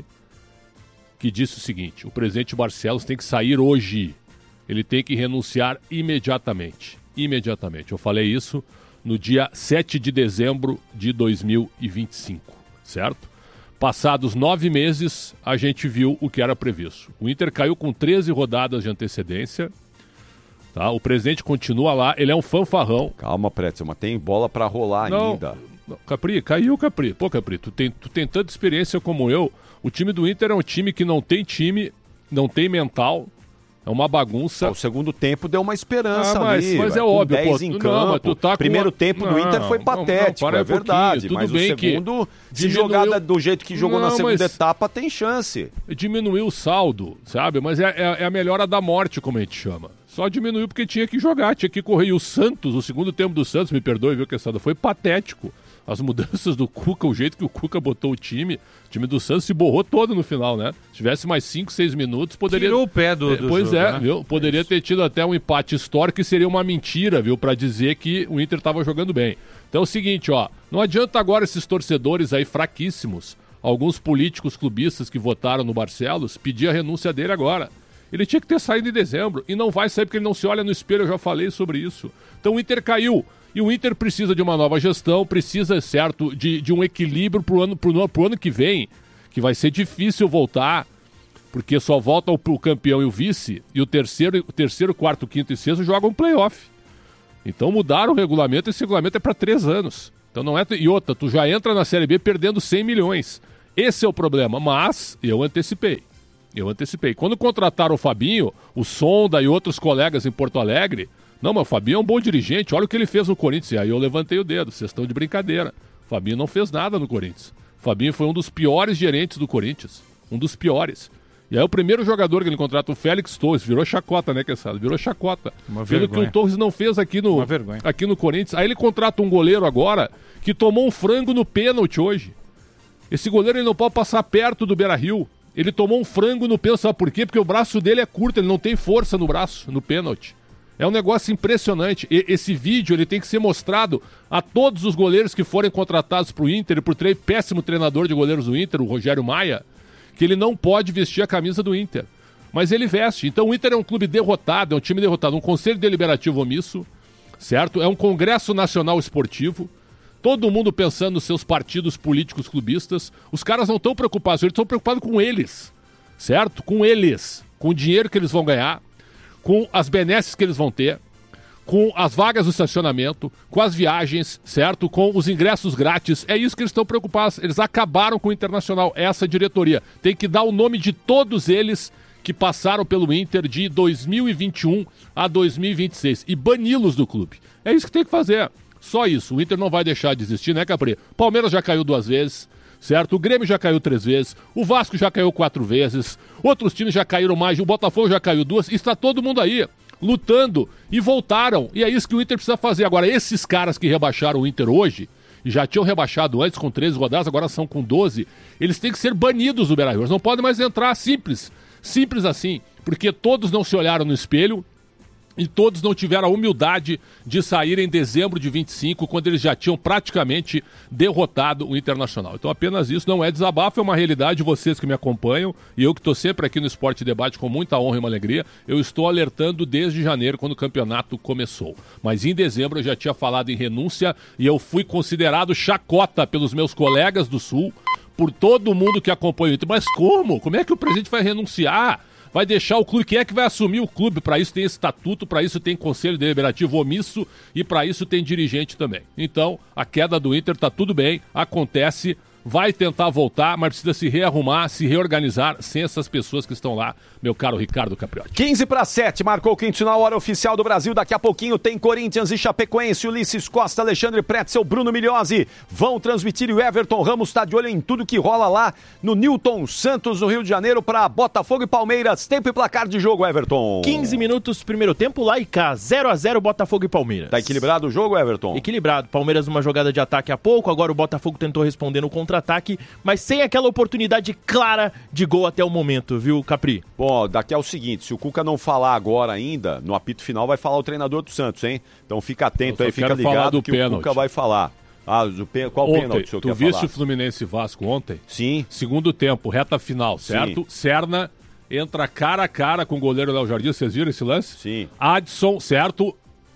que disse o seguinte: o presidente Barcelos tem que sair hoje, ele tem que renunciar imediatamente, imediatamente. Eu falei isso no dia sete de dezembro de dois mil e vinte e cinco, certo? Passados nove meses, a gente viu o que era previsto. O Inter caiu com treze rodadas de antecedência. Tá? O presidente continua lá, ele é um fanfarrão. Calma, Pretzel, mas tem bola pra rolar não, ainda. Não, Capri, caiu, Capri. Pô, Capri, tu tem, tu tem tanta experiência como eu. O time do Inter é um time que não tem time, não tem mental, é uma bagunça. O segundo tempo deu uma esperança ah, mas, ali. Mas é com óbvio, dez pô, em não, campo. mas tu tá com Primeiro uma... tempo do não, Inter foi patético, não, não, é verdade. Tudo Mas bem o segundo, que se diminuiu... jogada do jeito que jogou não, na segunda mas... etapa, tem chance. Diminuiu o saldo, sabe? Mas é, é, é a melhora da morte, como a gente chama. Só diminuiu porque tinha que jogar, tinha que correr. E o Santos, o segundo tempo do Santos, me perdoe, viu, Quesada, foi patético. As mudanças do Cuca, o jeito que o Cuca botou o time, o time do Santos se borrou todo no final, né? Se tivesse mais cinco, seis minutos, poderia... Tirou o pé do, do Pois jogo, é, né? viu? Poderia ter tido até um empate histórico, que seria uma mentira, viu? Pra dizer que o Inter tava jogando bem. Então é o seguinte, ó, não adianta agora esses torcedores aí fraquíssimos, alguns políticos clubistas que votaram no Barcelos, pedir a renúncia dele agora. Ele tinha que ter saído em dezembro, e não vai sair porque ele não se olha no espelho, eu já falei sobre isso. Então o Inter caiu. E o Inter precisa de uma nova gestão, precisa, certo, de, de um equilíbrio pro ano, pro, pro ano que vem, que vai ser difícil voltar, porque só volta o, o campeão e o vice, e o terceiro, o terceiro, quarto, quinto e sexto jogam playoff. Então mudaram o regulamento, esse regulamento é para três anos. Então não é... E outra, tu já entra na Série B perdendo cem milhões. Esse é o problema, mas eu antecipei. Eu antecipei. Quando contrataram o Fabinho, o Sonda e outros colegas em Porto Alegre, não, mas o Fabinho é um bom dirigente, olha o que ele fez no Corinthians. E aí eu levantei o dedo, vocês estão de brincadeira. O Fabinho não fez nada no Corinthians. O Fabinho foi um dos piores gerentes do Corinthians. Um dos piores. E aí o primeiro jogador que ele contrata, o Félix Torres, virou chacota, né, Quesada? Virou chacota. Uma Pelo vergonha. que o Torres não fez aqui no, aqui no Corinthians. Aí ele contrata um goleiro agora que tomou um frango no pênalti hoje. Esse goleiro ele não pode passar perto do Beira-Rio. Ele tomou um frango no pênalti, sabe por quê? Porque o braço dele é curto, ele não tem força no braço, no pênalti. É um negócio impressionante. E, esse vídeo ele tem que ser mostrado a todos os goleiros que forem contratados para o Inter e por tre- péssimo treinador de goleiros do Inter, o Rogério Maia, que ele não pode vestir a camisa do Inter. Mas ele veste. Então o Inter é um clube derrotado, é um time derrotado, um conselho deliberativo omisso, certo? É um congresso nacional esportivo, todo mundo pensando nos seus partidos políticos clubistas. Os caras não estão preocupados, eles estão preocupados com eles, certo? Com eles, com o dinheiro que eles vão ganhar, com as benesses que eles vão ter, com as vagas do estacionamento, com as viagens, certo? Com os ingressos grátis. É isso que eles estão preocupados. Eles acabaram com o Internacional, essa diretoria. Tem que dar o nome de todos eles que passaram pelo Inter de dois mil e vinte e um a dois mil e vinte e seis e bani-los do clube. É isso que tem que fazer. Só isso. O Inter não vai deixar de existir, né, Capri? Palmeiras já caiu duas vezes, certo? O Grêmio já caiu três vezes, o Vasco já caiu quatro vezes, outros times já caíram mais, o Botafogo já caiu duas, e está todo mundo aí lutando e voltaram. E é isso que o Inter precisa fazer. Agora, esses caras que rebaixaram o Inter hoje, e já tinham rebaixado antes com treze rodadas, agora são com doze, eles têm que ser banidos do Beira-Rio. Eles não podem mais entrar, simples. Simples assim. Porque todos não se olharam no espelho e todos não tiveram a humildade de sair em dezembro de vinte e cinco, quando eles já tinham praticamente derrotado o Internacional. Então apenas isso, não é desabafo, é uma realidade. Vocês que me acompanham, e eu que estou sempre aqui no Esporte Debate com muita honra e uma alegria, eu estou alertando desde janeiro, quando o campeonato começou. Mas em dezembro eu já tinha falado em renúncia e eu fui considerado chacota pelos meus colegas do Sul, por todo mundo que acompanha o Inter. Mas como? Como é que o presidente vai renunciar? Vai deixar o clube? Quem é que vai assumir o clube? Para isso tem estatuto, para isso tem conselho deliberativo omisso e para isso tem dirigente também. Então, a queda do Inter tá tudo bem, acontece, vai tentar voltar, mas precisa se rearrumar, se reorganizar sem essas pessoas que estão lá, meu caro Ricardo Capriotti. quinze para sete, marcou o quinto sinal, hora oficial do Brasil. Daqui a pouquinho tem Corinthians e Chapecoense, Ulisses Costa, Alexandre Pretzel, Bruno Migliozzi vão transmitir, e o Everton Ramos está de olho em tudo que rola lá no Newton Santos, no Rio de Janeiro, para Botafogo e Palmeiras. Tempo e placar de jogo, Everton. quinze minutos, primeiro tempo, lá e cá, zero a zero Botafogo e Palmeiras. Tá equilibrado o jogo, Everton? Equilibrado. Palmeiras numa jogada de ataque há pouco, agora o Botafogo tentou responder no contra-ataque, mas sem aquela oportunidade clara de gol até o momento, viu, Capri? Bom, daqui é o seguinte, se o Cuca não falar agora ainda, no apito final vai falar o treinador do Santos, hein? Então fica atento aí, fica ligado que pênalti. O Cuca vai falar. Ah, do pê... qual ontem, pênalti o senhor tu quer viste falar? o Fluminense e Vasco ontem? Sim. Segundo tempo, reta final, certo? Sim. Serna entra cara a cara com o goleiro Léo Jardim, vocês viram esse lance? Sim. Adson, certo?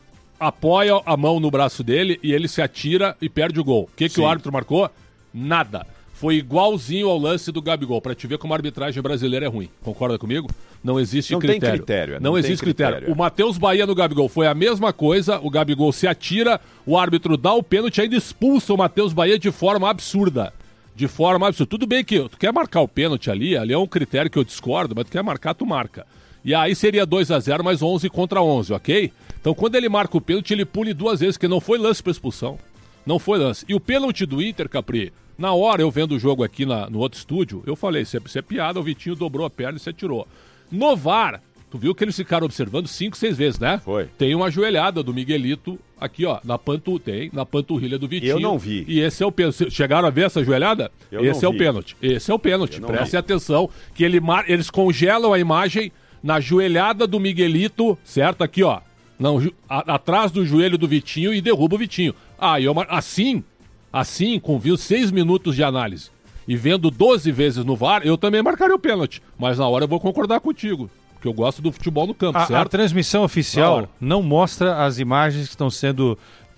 Apoia a mão no braço dele e ele se atira e perde o gol. O que, que o árbitro marcou? Nada. Foi igualzinho ao lance do Gabigol, pra te ver como a arbitragem brasileira é ruim. Concorda comigo? Não existe não critério. Tem critério. Não, não existe tem critério. critério. O Matheus Bahia no Gabigol foi a mesma coisa, o Gabigol se atira, o árbitro dá o pênalti e ainda expulsa o Matheus Bahia de forma absurda. De forma absurda. Tudo bem que tu quer marcar o pênalti ali, ali é um critério que eu discordo, mas tu quer marcar, tu marca. E aí seria dois a zero mais onze contra onze, ok? Então quando ele marca o pênalti, ele pule duas vezes, porque não foi lance para expulsão. Não foi lance. E o pênalti do Inter, Capri, na hora eu vendo o jogo aqui na, no outro estúdio, eu falei, isso é, isso é piada, o Vitinho dobrou a perna e se atirou. No V A R, tu viu que eles ficaram observando cinco, seis vezes, né? Foi. Tem uma joelhada do Miguelito aqui, ó, na, pantu, tem, na panturrilha do Vitinho. Eu não vi. E esse é o pênalti. Chegaram a ver essa joelhada? Eu esse não é vi. o pênalti. Esse é o pênalti. Prestem vi. atenção, que ele mar... eles congelam a imagem na joelhada do Miguelito, certo? Aqui, ó. Não, a, atrás do joelho do Vitinho e derruba o Vitinho. Ah, eu, assim... Assim, com viu seis minutos de análise e vendo doze vezes no V A R, eu também marcaria o pênalti. Mas na hora eu vou concordar contigo, porque eu gosto do futebol no campo, a, certo? A transmissão oficial não mostra as imagens que estão sendo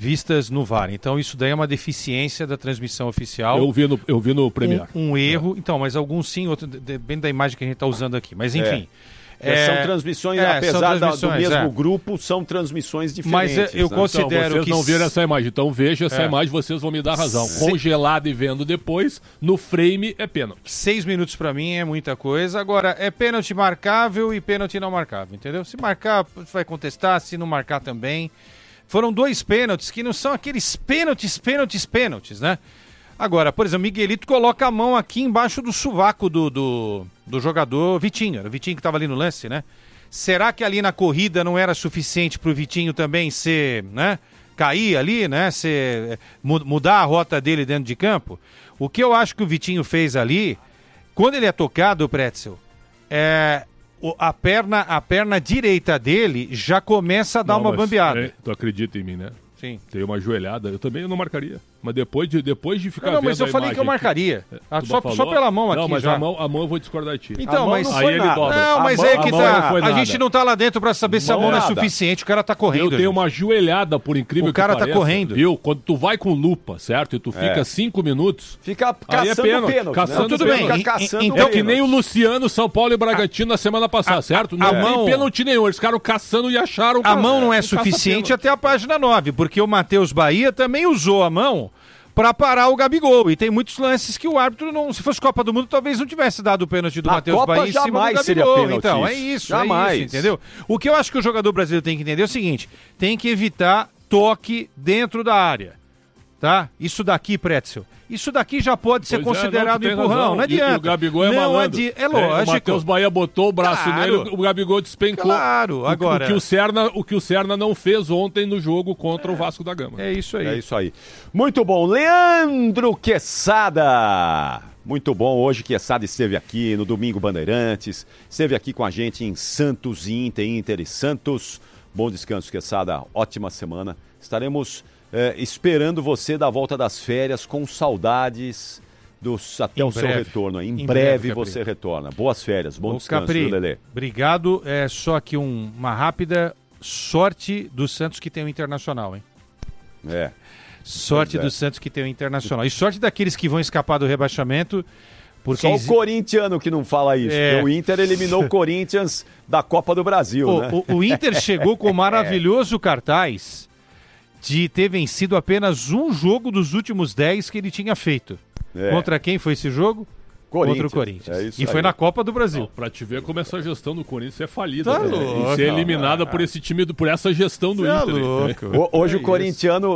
vistas no V A R. Então isso daí é uma deficiência da transmissão oficial. Eu vi no, eu vi no Premiere. Um, um erro, é. Então, mas alguns sim, outro, depende da imagem que a gente está usando aqui. Mas enfim... É. É, são transmissões, é, apesar são transmissões, da, do mesmo é. grupo, são transmissões diferentes. Mas eu né? considero então, vocês que... não viram essa imagem, então veja essa é. imagem, vocês vão me dar razão. Se... Congelado e vendo depois, no frame é pênalti. Seis minutos pra mim é muita coisa. Agora, é pênalti marcável e pênalti não marcável, entendeu? Se marcar, você vai contestar, se não marcar também. Foram dois pênaltis que não são aqueles pênaltis, pênaltis, pênaltis, né? Agora, por exemplo, Miguelito coloca a mão aqui embaixo do sovaco do, do, do jogador Vitinho. Era o Vitinho que estava ali no lance, né? Será que ali na corrida não era suficiente para o Vitinho também ser, né? Cair ali, né? Ser, mudar a rota dele dentro de campo? O que eu acho que o Vitinho fez ali, quando ele é tocado, Pretzel, é... A perna, a perna direita dele já começa a dar não, uma bambeada. É, tu acredita em mim, né? Sim. Tem uma joelhada, eu também não marcaria. Mas depois de, depois de ficar não, não, vendo mas eu falei que eu marcaria. Que, ah, só, só pela mão aqui não, mas já. A mão, a mão eu vou discordar de ti. Então, mas não aí ele dobra. Não, mas a é mão, que a tá. A nada. gente não tá lá dentro pra saber se a mão não é suficiente. O cara tá correndo. Eu tenho gente. uma joelhada, por incrível o cara que pareça. tá correndo. Viu? Quando tu vai com lupa, certo? E tu fica é. cinco minutos. Fica caçando é pênalti. pênalti. Caçando não, tudo bem. Fica caçando então, é que nem o Luciano, São Paulo e Bragantino na semana passada, a, certo? A, não a tem mão... pênalti nenhum. Eles ficaram caçando e acharam. A mão não é suficiente até a página nove, porque o Matheus Bahia também usou a mão para parar o Gabigol. E tem muitos lances que o árbitro não... Se fosse Copa do Mundo, talvez não tivesse dado o pênalti do Matheus Bahia em cima do Gabigol. Seria pênalti então, isso. é isso, jamais. é isso, entendeu? O que eu acho que o jogador brasileiro tem que entender é o seguinte, tem que evitar toque dentro da área, tá? Isso daqui, Pretzel, isso daqui já pode ser pois considerado é, não, empurrão, razão. não adianta. E, e o Gabigol é não malandro. adi... É lógico. É, o Matheus Bahia botou o braço claro. nele, o Gabigol despencou. Claro, agora... O, o, que o, Serna, o que o Serna não fez ontem no jogo contra é. o Vasco da Gama. É isso aí. É isso aí. Muito bom. Leandro Quesada. Muito bom. Hoje Quesada esteve aqui no Domingo Bandeirantes. Esteve aqui com a gente em Santos e Inter, Inter e Santos. Bom descanso, Quesada. Ótima semana. Estaremos... É, esperando você da volta das férias, com saudades dos, até em o breve. seu retorno. Em, em breve, breve você retorna. Boas férias, bom Ô, descanso, Capri, viu, Lelê? Obrigado. É só aqui um, uma rápida sorte do Santos que tem o Internacional, hein? É. Sorte é. do Santos que tem o Internacional. E sorte daqueles que vão escapar do rebaixamento. Porque Só exi... o corintiano que não fala isso, é. porque o Inter eliminou o Corinthians da Copa do Brasil, o, né? o, o Inter chegou com um maravilhoso cartaz de ter vencido apenas um jogo dos últimos dez que ele tinha feito. É. Contra quem foi esse jogo? Contra o Corinthians. É isso e aí. foi na Copa do Brasil. Não, pra te ver como essa gestão do Corinthians é falida. Tá né? louco, e ser eliminada por esse time, por essa gestão do tá Inter. Louco. Hoje é o corintiano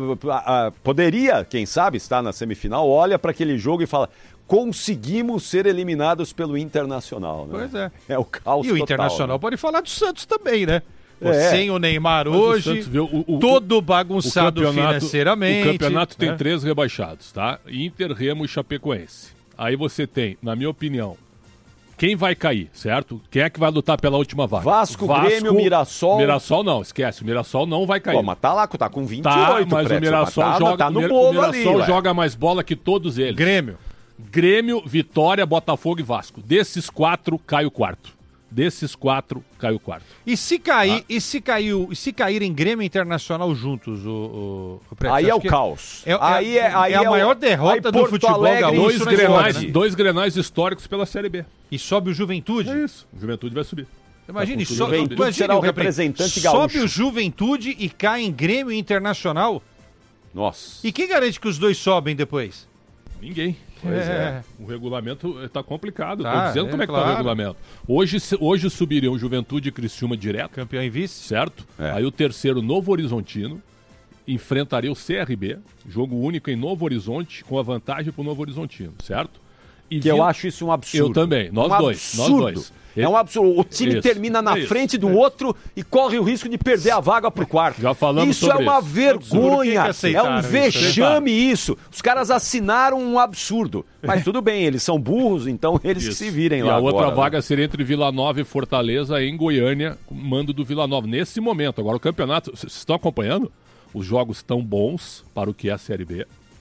poderia, quem sabe, estar na semifinal, olha para aquele jogo e fala... Conseguimos ser eliminados pelo Internacional, né? Pois é. É o caos E o total, Internacional né? pode falar do Santos também, né? É. Sem o Neymar Mas hoje, o Santos, viu, o, o, todo bagunçado o financeiramente. O campeonato tem né? três rebaixados, tá? Inter, Remo e Chapecoense. Aí você tem, na minha opinião, quem vai cair, certo? Quem é que vai lutar pela última vaga? Vasco, Vasco Grêmio, Mirassol. Mirassol não, esquece. O Mirassol não vai cair. Pô, mas tá lá, tá com vinte e oito, tá, mas Pretzel, o Mirassol tá, joga, tá no o bolo Mirassol ali, joga mais bola que todos eles. Grêmio. Grêmio, Vitória, Botafogo e Vasco. Desses quatro, cai o quarto. Desses quatro, cai o quarto. E se cair, Ah. e se caiu, e se caírem Grêmio e Internacional juntos, o, o, o Pretzel, Aí é o que caos. É, é, aí é, aí é a é maior o, derrota do Porto futebol Alegre, gaúcho Dois na grenais, história, né? dois grenais históricos pela Série B. E sobe o Juventude. É isso. O Juventude vai subir. Imagine, Tá, o so, Juventude imagine será o Gabriel, representante sobe gaúcho. o Juventude e cai em Grêmio e Internacional. Nossa. E quem garante que os dois sobem depois? Ninguém. Pois é. O regulamento está complicado. Estou Tá, dizendo é, como é que claro. está o regulamento. Hoje, se- hoje subiriam Juventude e Criciúma direto, Campeão em vice. certo? É. Aí o terceiro, Novo Horizontino, enfrentaria o C R B, jogo único em Novo Horizonte, com a vantagem para o Novo Horizontino, certo? E Que eu vindo- acho isso um absurdo. Eu também, nós um dois, nós absurdo. dois. É um absurdo. O time Isso, termina na isso, frente do isso. outro e corre o risco de perder a vaga pro quarto. Já falamos isso sobre é uma isso. vergonha. Por que que É aceitaram um isso? vexame isso. Os caras assinaram um absurdo. Mas tudo bem, eles são burros, então eles que Isso. se virem e lá a outra agora, né? vaga seria entre Vila Nova e Fortaleza em Goiânia, mando do Vila Nova. Nesse momento, agora o campeonato, vocês estão acompanhando? Os jogos estão bons para o que é a Série B,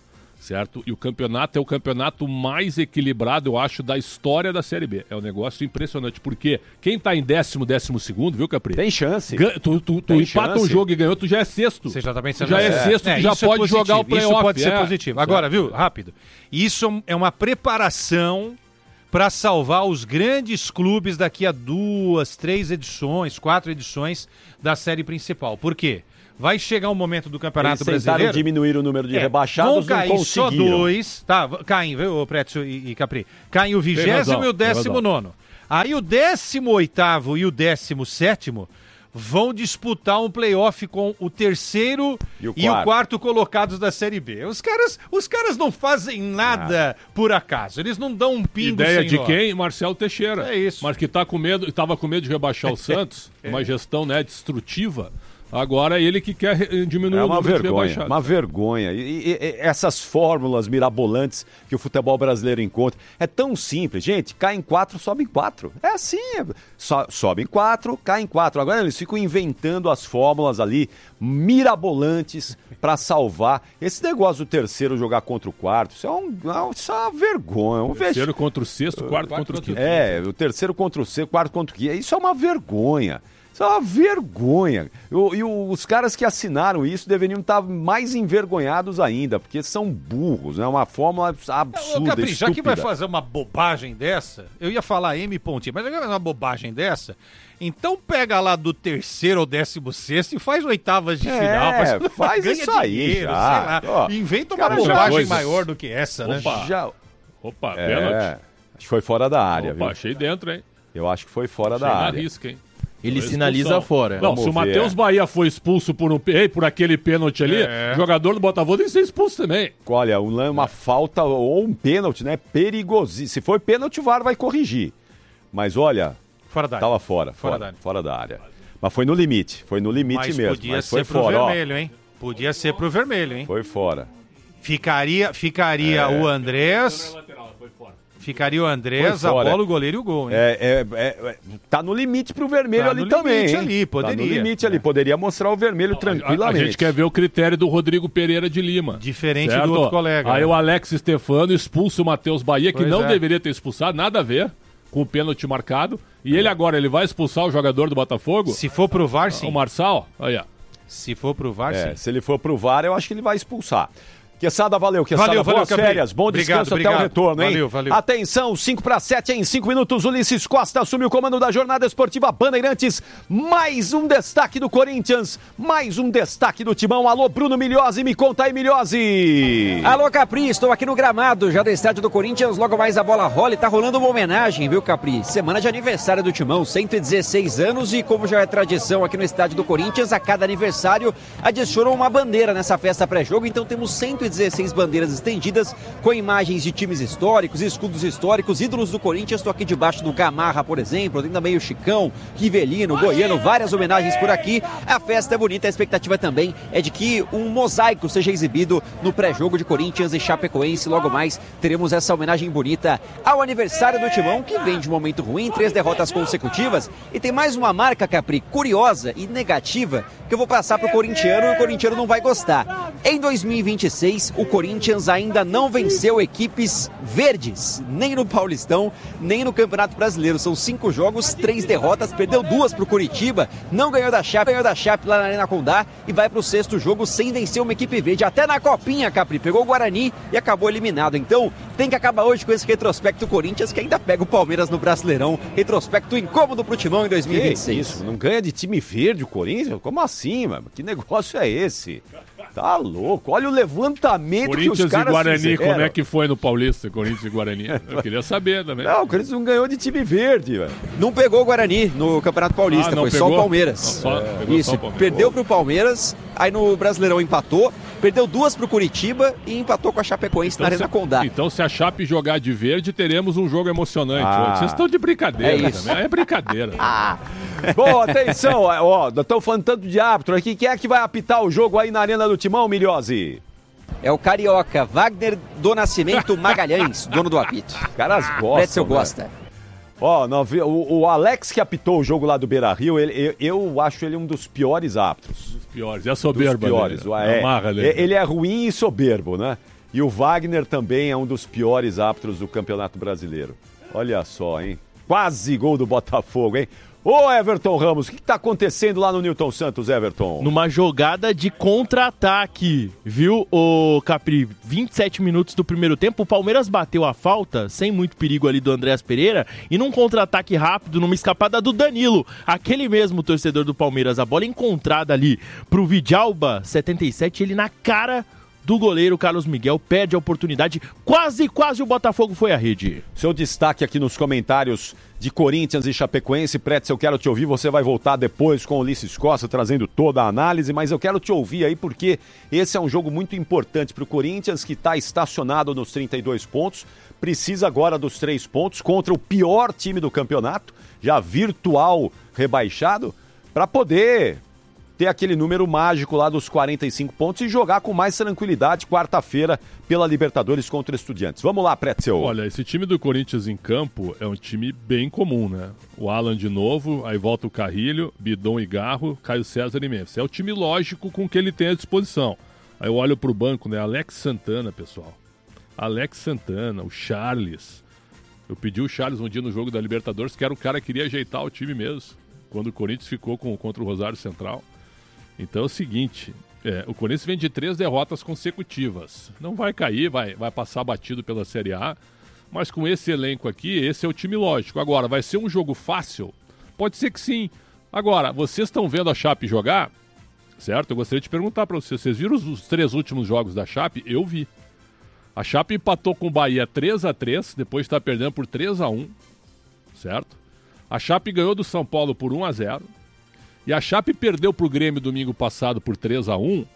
certo? E o campeonato é o campeonato mais equilibrado, eu acho, da história da Série B. É um negócio impressionante, porque quem tá em décimo, décimo segundo, viu, Capri? Tem chance. Gan- tu tu, tu Tem empata chance. um jogo e ganhou, tu já é sexto. Você já tá pensando Já é, assim. sexto, tu já isso é pode positivo, jogar o playoff. Isso pode ser é. positivo. Agora, viu, rápido. Isso é uma preparação para salvar os grandes clubes daqui a duas, três edições, quatro edições da série principal. Por quê? Vai chegar um momento do Campeonato Eles tentaram Brasileiro... diminuir o número de É, rebaixados, vão não cair só conseguiram. dois, tá, v- caem, viu, Prétio e, e Capri? Caem o razão, vigésimo e o tem décimo nono. Aí o décimo oitavo e o décimo sétimo vão disputar um playoff com o terceiro E o e o quarto. quarto colocados da Série B. Os caras, os caras não fazem nada por acaso, eles não dão um pingo Ideia sem de nó. quem? Marcelo Teixeira. É isso. Mas que tá com medo, tava com medo de rebaixar o Santos, uma gestão, né, destrutiva. Agora é ele que quer re- diminuir É o uma número de vergonha, rebaixados. uma vergonha. E, e- e essas fórmulas mirabolantes que o futebol brasileiro encontra, é tão simples. Gente, cai em quatro, sobe em quatro. É assim, é- so, sobe em quatro, cai em quatro. Agora eles ficam inventando as fórmulas ali, mirabolantes, para salvar. Esse negócio do terceiro jogar contra o quarto, isso é, um, isso é uma vergonha. Um vexame. Terceiro contra o sexto, quarto contra o quinto. É, o terceiro contra o C, quarto contra o quinto. Isso é uma vergonha. Isso é uma vergonha. O- E o- os caras que assinaram isso deveriam estar mais envergonhados ainda, porque são burros, é uma fórmula absurda, Ô, Capri, já que vai estúpida. fazer uma bobagem dessa, eu ia falar M pontinho, mas já que vai fazer uma bobagem dessa, então pega lá do terceiro ao décimo sexto e faz oitavas de É, final. faz ganha isso aí dinheiro, já. sei lá. Ó, Inventa uma cara, já- bobagem coisas. maior do que essa, né? Opa. Já- Opa, É, pênalti. acho que foi fora da área, Opa, viu? achei dentro, hein? Eu acho que foi fora Achei da na área. risca, hein? Ele Foi sinaliza expulsão. fora. Não, Vamos se o ver. Matheus Bahia foi expulso por, um, ei, por aquele pênalti ali, É. o jogador do Botafogo tem que ser expulso também. Olha, um lan- uma falta ou um pênalti, né? Perigosíssimo. Se for pênalti, o V A R vai corrigir. Mas olha, Fora da área. tava fora, Fora fora, da área. fora da área. Mas foi no limite, foi no limite Mas mesmo. podia Mas ser foi pro fora, ó. vermelho, hein? Podia ser pro vermelho, hein? Foi fora. Ficaria, ficaria o Andrés, ficaria o Andrés, Foi a fora. bola, o goleiro e o gol, hein? É, é, é, é, tá no limite pro vermelho Tá ali no também. limite hein? ali, Tá no poderia. limite ali, poderia mostrar o vermelho A, tranquilamente. a gente quer ver o critério do Rodrigo Pereira de Lima. Diferente certo? do outro colega. Aí né? o Alex Stefano expulsa o Matheus Bahia, que Pois não é. deveria ter expulsado, nada a ver com o pênalti marcado. E ele agora, ele vai expulsar o jogador do Botafogo? Se for pro V A R, sim. O Marçal? Aí, ó. Se for pro V A R, É, sim. se ele for pro V A R, eu acho que ele vai expulsar. Quesada, valeu. Quesada, Valeu, valeu, boas Capri. férias. Bom Obrigado, descanso obrigado. até o retorno, hein? Valeu, valeu. Atenção, cinco para sete em cinco minutos. Ulisses Costa assume o comando da jornada esportiva Bandeirantes. Mais um destaque do Corinthians. Mais um destaque do Timão. Alô, Bruno Milhose. Me conta aí, Milhose. Alô, Capri, estou aqui no gramado, já do estádio do Corinthians, logo mais a bola rola e tá rolando uma homenagem, viu, Capri? Semana de aniversário do Timão, cento e dezesseis anos e como já é tradição aqui no estádio do Corinthians, a cada aniversário adicionam uma bandeira nessa festa pré-jogo, então temos cento e dezesseis bandeiras estendidas com imagens de times históricos, escudos históricos, ídolos do Corinthians. Estou aqui debaixo do Gamarra, por exemplo, tem também o Chicão, Rivelino, Goiano, várias homenagens por aqui. A festa é bonita, a expectativa também é de que um mosaico seja exibido no pré-jogo de Corinthians e Chapecoense. Logo mais teremos essa homenagem bonita ao aniversário do Timão, que vem de um momento ruim, três derrotas consecutivas. E tem mais uma marca, Capri, curiosa e negativa, que eu vou passar pro corintiano e o corintiano não vai gostar. Em dois mil e vinte e seis, o Corinthians ainda não venceu equipes verdes, nem no Paulistão, nem no Campeonato Brasileiro. São cinco jogos, três derrotas, perdeu duas pro Curitiba, não ganhou da Chape, ganhou da Chape lá na Arena Condá e vai pro sexto jogo sem vencer uma equipe verde. Até na Copinha, Capri, pegou o Guarani e acabou eliminado. Então, tem que acabar hoje com esse retrospecto Corinthians, que ainda pega o Palmeiras no Brasileirão. Retrospecto incômodo pro Timão em dois mil e vinte e seis. Que isso? Não ganha de time verde o Corinthians? Como assim, mano? Que negócio é esse? Tá louco. Olha o levantamento que os Corinthians e caras Guarani, fizeram. como é que foi no Paulista? Corinthians e Guarani. Eu queria saber também. Não, o Corinthians não ganhou de time verde, velho. Não pegou o Guarani no Campeonato Paulista, Ah, não foi pegou? só o Palmeiras. Não, só- pegou Isso, só o Palmeiras. perdeu pro Palmeiras, aí no Brasileirão empatou, perdeu duas pro Curitiba e empatou com a Chapecoense na Arena se, Condá. então, se a Chape jogar de verde, teremos um jogo emocionante. Ah. hoje. Vocês estão de brincadeira É isso. também. É brincadeira. Bom, atenção, ó, estão falando tanto de árbitro aqui. Quem é que vai apitar o jogo aí na Arena do Timão, Milhose? É o carioca Wagner do Nascimento Magalhães, dono do apito. Os caras gostam. Pretzel né? gosta. Ó, não vi- o, o Alex que apitou o jogo lá do Beira-Rio, ele, eu, eu acho ele um dos piores árbitros. Piores. É a Dos soberba piores. dele. o- é, A marra dele. ele é ruim e soberbo, né? E o Wagner também é um dos piores árbitros do Campeonato Brasileiro. Olha só, hein? Quase gol do Botafogo, hein? Ô Everton Ramos, o que está acontecendo lá no Newton Santos, Everton? Numa jogada de contra-ataque, viu, ô Capri? vinte e sete minutos do primeiro tempo, o Palmeiras bateu a falta, sem muito perigo ali do Andréas Pereira, e num contra-ataque rápido, numa escapada do Danilo, aquele mesmo torcedor do Palmeiras, a bola encontrada ali pro Vidalba, setenta e sete, ele na cara do goleiro Carlos Miguel, perde a oportunidade, quase, quase o Botafogo foi à rede. Seu destaque aqui nos comentários de Corinthians e Chapecoense. Pretzel, eu quero te ouvir, você vai voltar depois com o Ulisses Costa, trazendo toda a análise, mas eu quero te ouvir aí porque esse é um jogo muito importante para o Corinthians, que está estacionado nos trinta e dois pontos, precisa agora dos três pontos contra o pior time do campeonato, já virtual rebaixado, para poder ter aquele número mágico lá dos quarenta e cinco pontos e jogar com mais tranquilidade quarta-feira pela Libertadores contra Estudiantes. Vamos lá, Pretzel. Olha, esse time do Corinthians em campo é um time bem comum, né? O Alan de novo, aí volta o Carrilho, Bidon e Garro, Caio César e Memphis. É o time lógico com que ele tem à disposição. Aí eu olho pro banco, né? Alex Santana, pessoal. Alex Santana, o Charles. Eu pedi o Charles um dia no jogo da Libertadores, que era o cara que queria ajeitar o time mesmo, quando o Corinthians ficou com, contra o Rosário Central. Então é o seguinte, é, o Corinthians vem de três derrotas consecutivas. Não vai cair, vai, vai passar batido pela Série A, mas com esse elenco aqui, esse é o time lógico. Agora, vai ser um jogo fácil? Pode ser que sim. Agora, vocês estão vendo a Chape jogar? Certo? Eu gostaria de perguntar para vocês, vocês viram os, os três últimos jogos da Chape? Eu vi. A Chape empatou com o Bahia três a três, depois está perdendo por três a um, certo? A Chape ganhou do São Paulo por um a zero. E a Chape perdeu pro Grêmio domingo passado por três a um,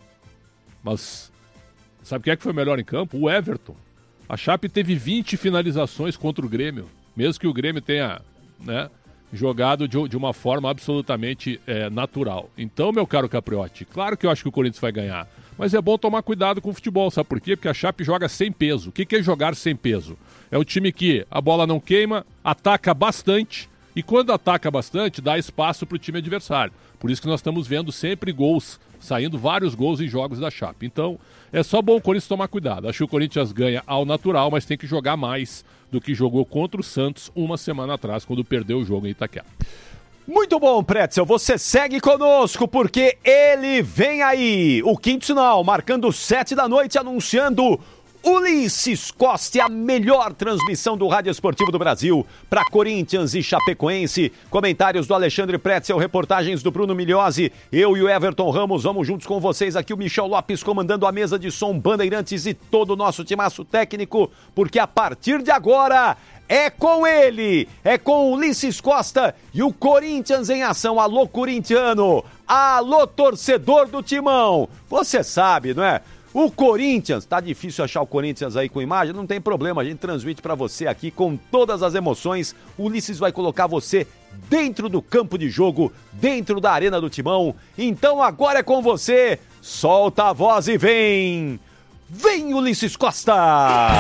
mas sabe quem é que foi melhor em campo? O Everton. A Chape teve vinte finalizações contra o Grêmio, mesmo que o Grêmio tenha, né, jogado de, de uma forma absolutamente é, natural. Então, meu caro Capriotti, claro que eu acho que o Corinthians vai ganhar, mas é bom tomar cuidado com o futebol, sabe por quê? Porque a Chape joga sem peso. O que que é jogar sem peso? É um time que a bola não queima, ataca bastante, e quando ataca bastante, dá espaço para o time adversário. Por isso que nós estamos vendo sempre gols, saindo vários gols em jogos da Chape. Então, é só bom o Corinthians tomar cuidado. Acho que o Corinthians ganha ao natural, mas tem que jogar mais do que jogou contra o Santos uma semana atrás, quando perdeu o jogo em Itaquera. Muito bom, Pretzel. Você segue conosco porque ele vem aí. O quinto sinal, marcando sete da noite, anunciando Ulisses Costa, a melhor transmissão do Rádio Esportivo do Brasil para Corinthians e Chapecoense. Comentários do Alexandre Pretzel, reportagens do Bruno Milhozzi. Eu e o Everton Ramos vamos juntos com vocês aqui. O Michel Lopes comandando a mesa de som, Bandeirantes e todo o nosso timaço técnico, porque a partir de agora é com ele, é com Ulisses Costa e o Corinthians em ação. Alô, corintiano, alô, torcedor do Timão. Você sabe, não é? O Corinthians, tá difícil achar o Corinthians aí com imagem, não tem problema, a gente transmite pra você aqui com todas as emoções. O Ulisses vai colocar você dentro do campo de jogo, dentro da arena do Timão. Então agora é com você, solta a voz e vem, vem Ulisses Costa!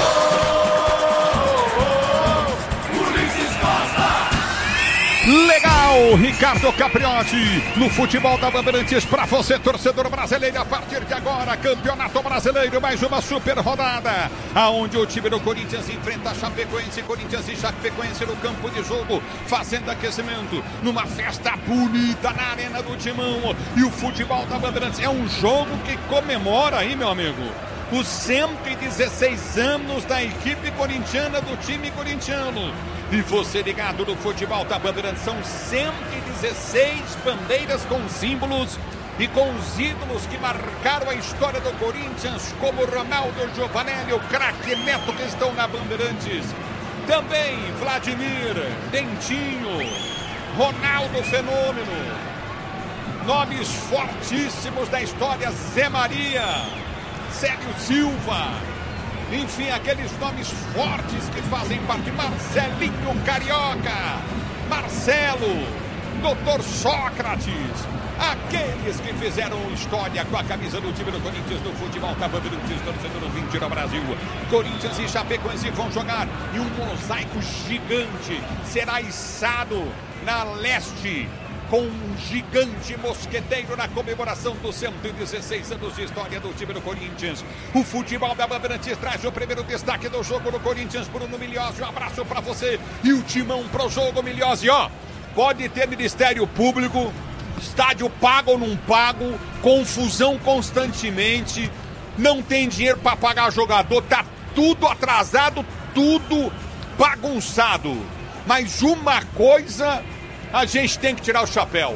Legal, Ricardo Capriotti, no futebol da Bandeirantes, para você, torcedor brasileiro, a partir de agora, Campeonato Brasileiro, mais uma super rodada, aonde o time do Corinthians enfrenta a Chapecoense, Corinthians e Chapecoense no campo de jogo, fazendo aquecimento, numa festa bonita na Arena do Timão, e o futebol da Bandeirantes é um jogo que comemora aí, meu amigo, os cento e dezesseis anos da equipe corintiana, do time corintiano. E você ligado no futebol da Bandeirantes, são cento e dezesseis bandeiras com símbolos e com os ídolos que marcaram a história do Corinthians, como Ronaldo, Giovanelli, o craque Neto, que estão na Bandeirantes. Também Vladimir, Dentinho, Ronaldo Fenômeno, nomes fortíssimos da história, Zé Maria, Célio Silva, enfim, aqueles nomes fortes que fazem parte, Marcelinho Carioca, Marcelo, doutor Sócrates, aqueles que fizeram história com a camisa do time do Corinthians no futebol da Bandeirantes, torcedor vinte no Brasil. Corinthians e Chapecoense vão jogar e um mosaico gigante será içado na leste com um gigante mosqueteiro na comemoração dos cento e dezesseis anos de história do time do Corinthians. O futebol da Bandeirantes traz o primeiro destaque do jogo do Corinthians. Bruno Milhozzi, um abraço pra você. E o timão pro jogo, Milhozzi, ó. Pode ter Ministério Público, estádio pago ou não pago, confusão constantemente, não tem dinheiro pra pagar jogador, tá tudo atrasado, tudo bagunçado. Mas uma coisa a gente tem que tirar o chapéu.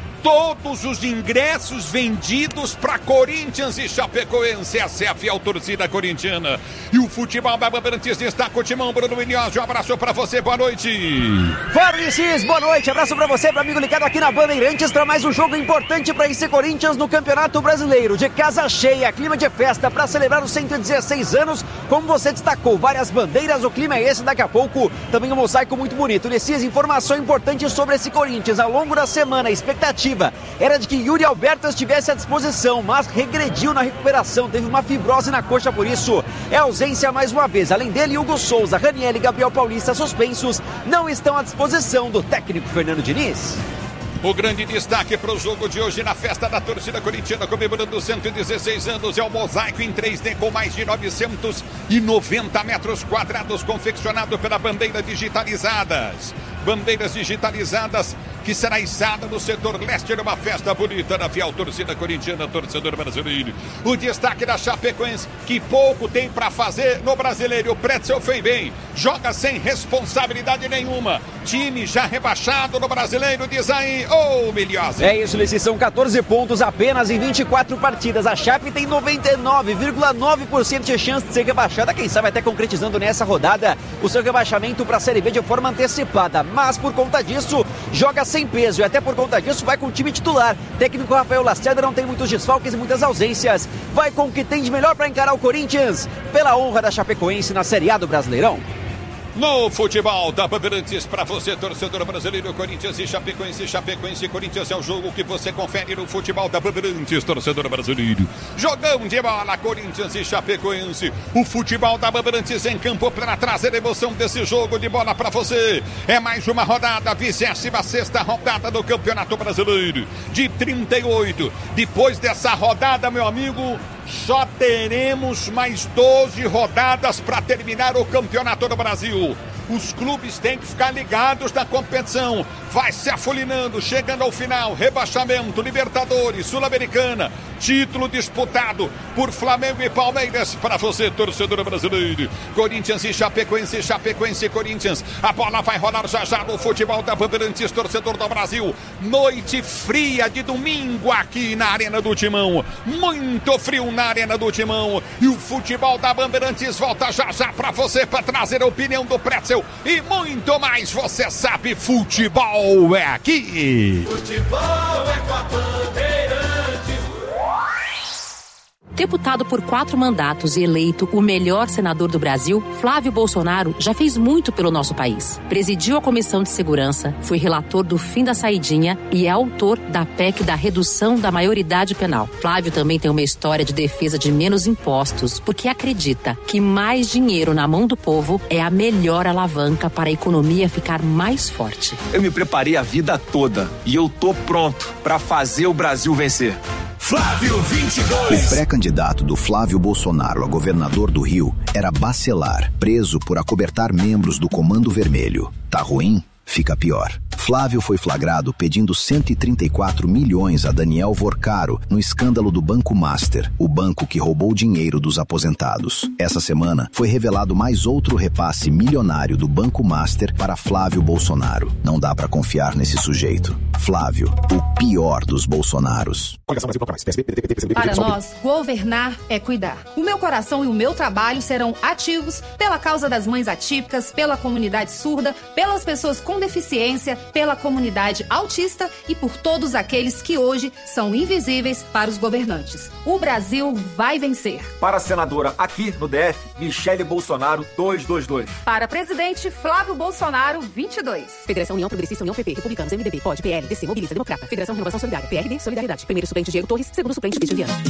Todos os ingressos vendidos para Corinthians e Chapecoense. Essa é a fiel torcida corintiana. E o futebol da Bandeirantes está com o timão. Bruno Milhozzi, um abraço para você, boa noite. Fabrício, boa noite, abraço para você, para amigo ligado aqui na Bandeirantes, para mais um jogo importante para esse Corinthians no Campeonato Brasileiro. De casa cheia, clima de festa para celebrar os cento e dezesseis anos. Como você destacou, várias bandeiras, o clima é esse. Daqui a pouco também um mosaico muito bonito. Nessas informação importante sobre esse Corinthians. Ao longo da semana, a expectativa era de que Yuri Alberto estivesse à disposição, mas regrediu na recuperação, teve uma fibrose na coxa, por isso é ausência mais uma vez. Além dele, Hugo Souza, Raniel e Gabriel Paulista suspensos não estão à disposição do técnico Fernando Diniz. O grande destaque para o jogo de hoje na festa da torcida corintiana comemorando cento e dezesseis anos é o mosaico em três D com mais de novecentos e noventa metros quadrados confeccionado pela Bandeiras Digitalizadas. Bandeiras digitalizadas que será içada no setor leste numa festa bonita da fiel torcida corintiana, torcedor brasileiro. O destaque da Chapecoense, que pouco tem para fazer no brasileiro. O Pretzel fez bem, joga sem responsabilidade nenhuma. Time já rebaixado no brasileiro, diz aí, ô oh, Milhozzi. É isso, Lissi, são catorze pontos apenas em vinte e quatro partidas. A Chape tem noventa e nove vírgula nove por cento de chance de ser rebaixada. Quem sabe até concretizando nessa rodada o seu rebaixamento para a Série B de forma antecipada. Mas por conta disso, joga sem peso e até por conta disso vai com o time titular. Técnico Rafael Lacerda não tem muitos desfalques e muitas ausências. Vai com o que tem de melhor para encarar o Corinthians pela honra da Chapecoense na Série A do Brasileirão. No futebol da Bandeirantes, para você, torcedor brasileiro, Corinthians e Chapecoense, Chapecoense e Corinthians é o jogo que você confere no futebol da Bandeirantes, torcedor brasileiro. Jogão de bola, Corinthians e Chapecoense. O futebol da Bandeirantes em campo para trazer a emoção desse jogo de bola para você. É mais uma rodada, vigésima sexta rodada do Campeonato Brasileiro, de trinta e oito. Depois dessa rodada, meu amigo, só teremos mais doze rodadas para terminar o Campeonato do Brasil. Os clubes têm que ficar ligados na competição. Vai se afulinando, chegando ao final. Rebaixamento, Libertadores, Sul-Americana. Título disputado por Flamengo e Palmeiras. Para você, torcedor brasileiro. Corinthians e Chapecoense, Chapecoense e Corinthians. A bola vai rolar já já no futebol da Bandeirantes, torcedor do Brasil. Noite fria de domingo aqui na Arena do Timão. Muito frio na Arena do Timão. E o futebol da Bandeirantes volta já já para você, para trazer a opinião do Pretzel e muito mais. Você sabe, futebol é aqui. Futebol é com a Bandeirantes. Deputado por quatro mandatos e eleito o melhor senador do Brasil, Flávio Bolsonaro já fez muito pelo nosso país. Presidiu a Comissão de Segurança, foi relator do fim da saidinha e é autor da P E C da redução da maioridade penal. Flávio também tem uma história de defesa de menos impostos, porque acredita que mais dinheiro na mão do povo é a melhor alavanca para a economia ficar mais forte. Eu me preparei a vida toda e eu tô pronto para fazer o Brasil vencer. Flávio vinte e dois. O pré-candidato do Flávio Bolsonaro a governador do Rio era Bacelar, preso por acobertar membros do Comando Vermelho. Tá ruim? Fica pior. Flávio foi flagrado pedindo cento e trinta e quatro milhões a Daniel Vorcaro no escândalo do Banco Master, o banco que roubou dinheiro dos aposentados. Essa semana foi revelado mais outro repasse milionário do Banco Master para Flávio Bolsonaro. Não dá pra confiar nesse sujeito. Flávio, o pior dos Bolsonaros. Para nós, governar é cuidar. O meu coração e o meu trabalho serão ativos pela causa das mães atípicas, pela comunidade surda, pelas pessoas com deficiência, pela comunidade autista e por todos aqueles que hoje são invisíveis para os governantes. O Brasil vai vencer. Para a senadora aqui no D F, Michele Bolsonaro, duzentos e vinte e dois. Para presidente, Flávio Bolsonaro, vinte e dois. Federação União Progressista, União P P, Republicanos, M D B, P O D, P L, D C, Mobilista, Democrata, Federação Renovação Solidária, P R D, Solidariedade. Primeiro suplente, Diego Torres. Segundo suplente, Cristian Viana.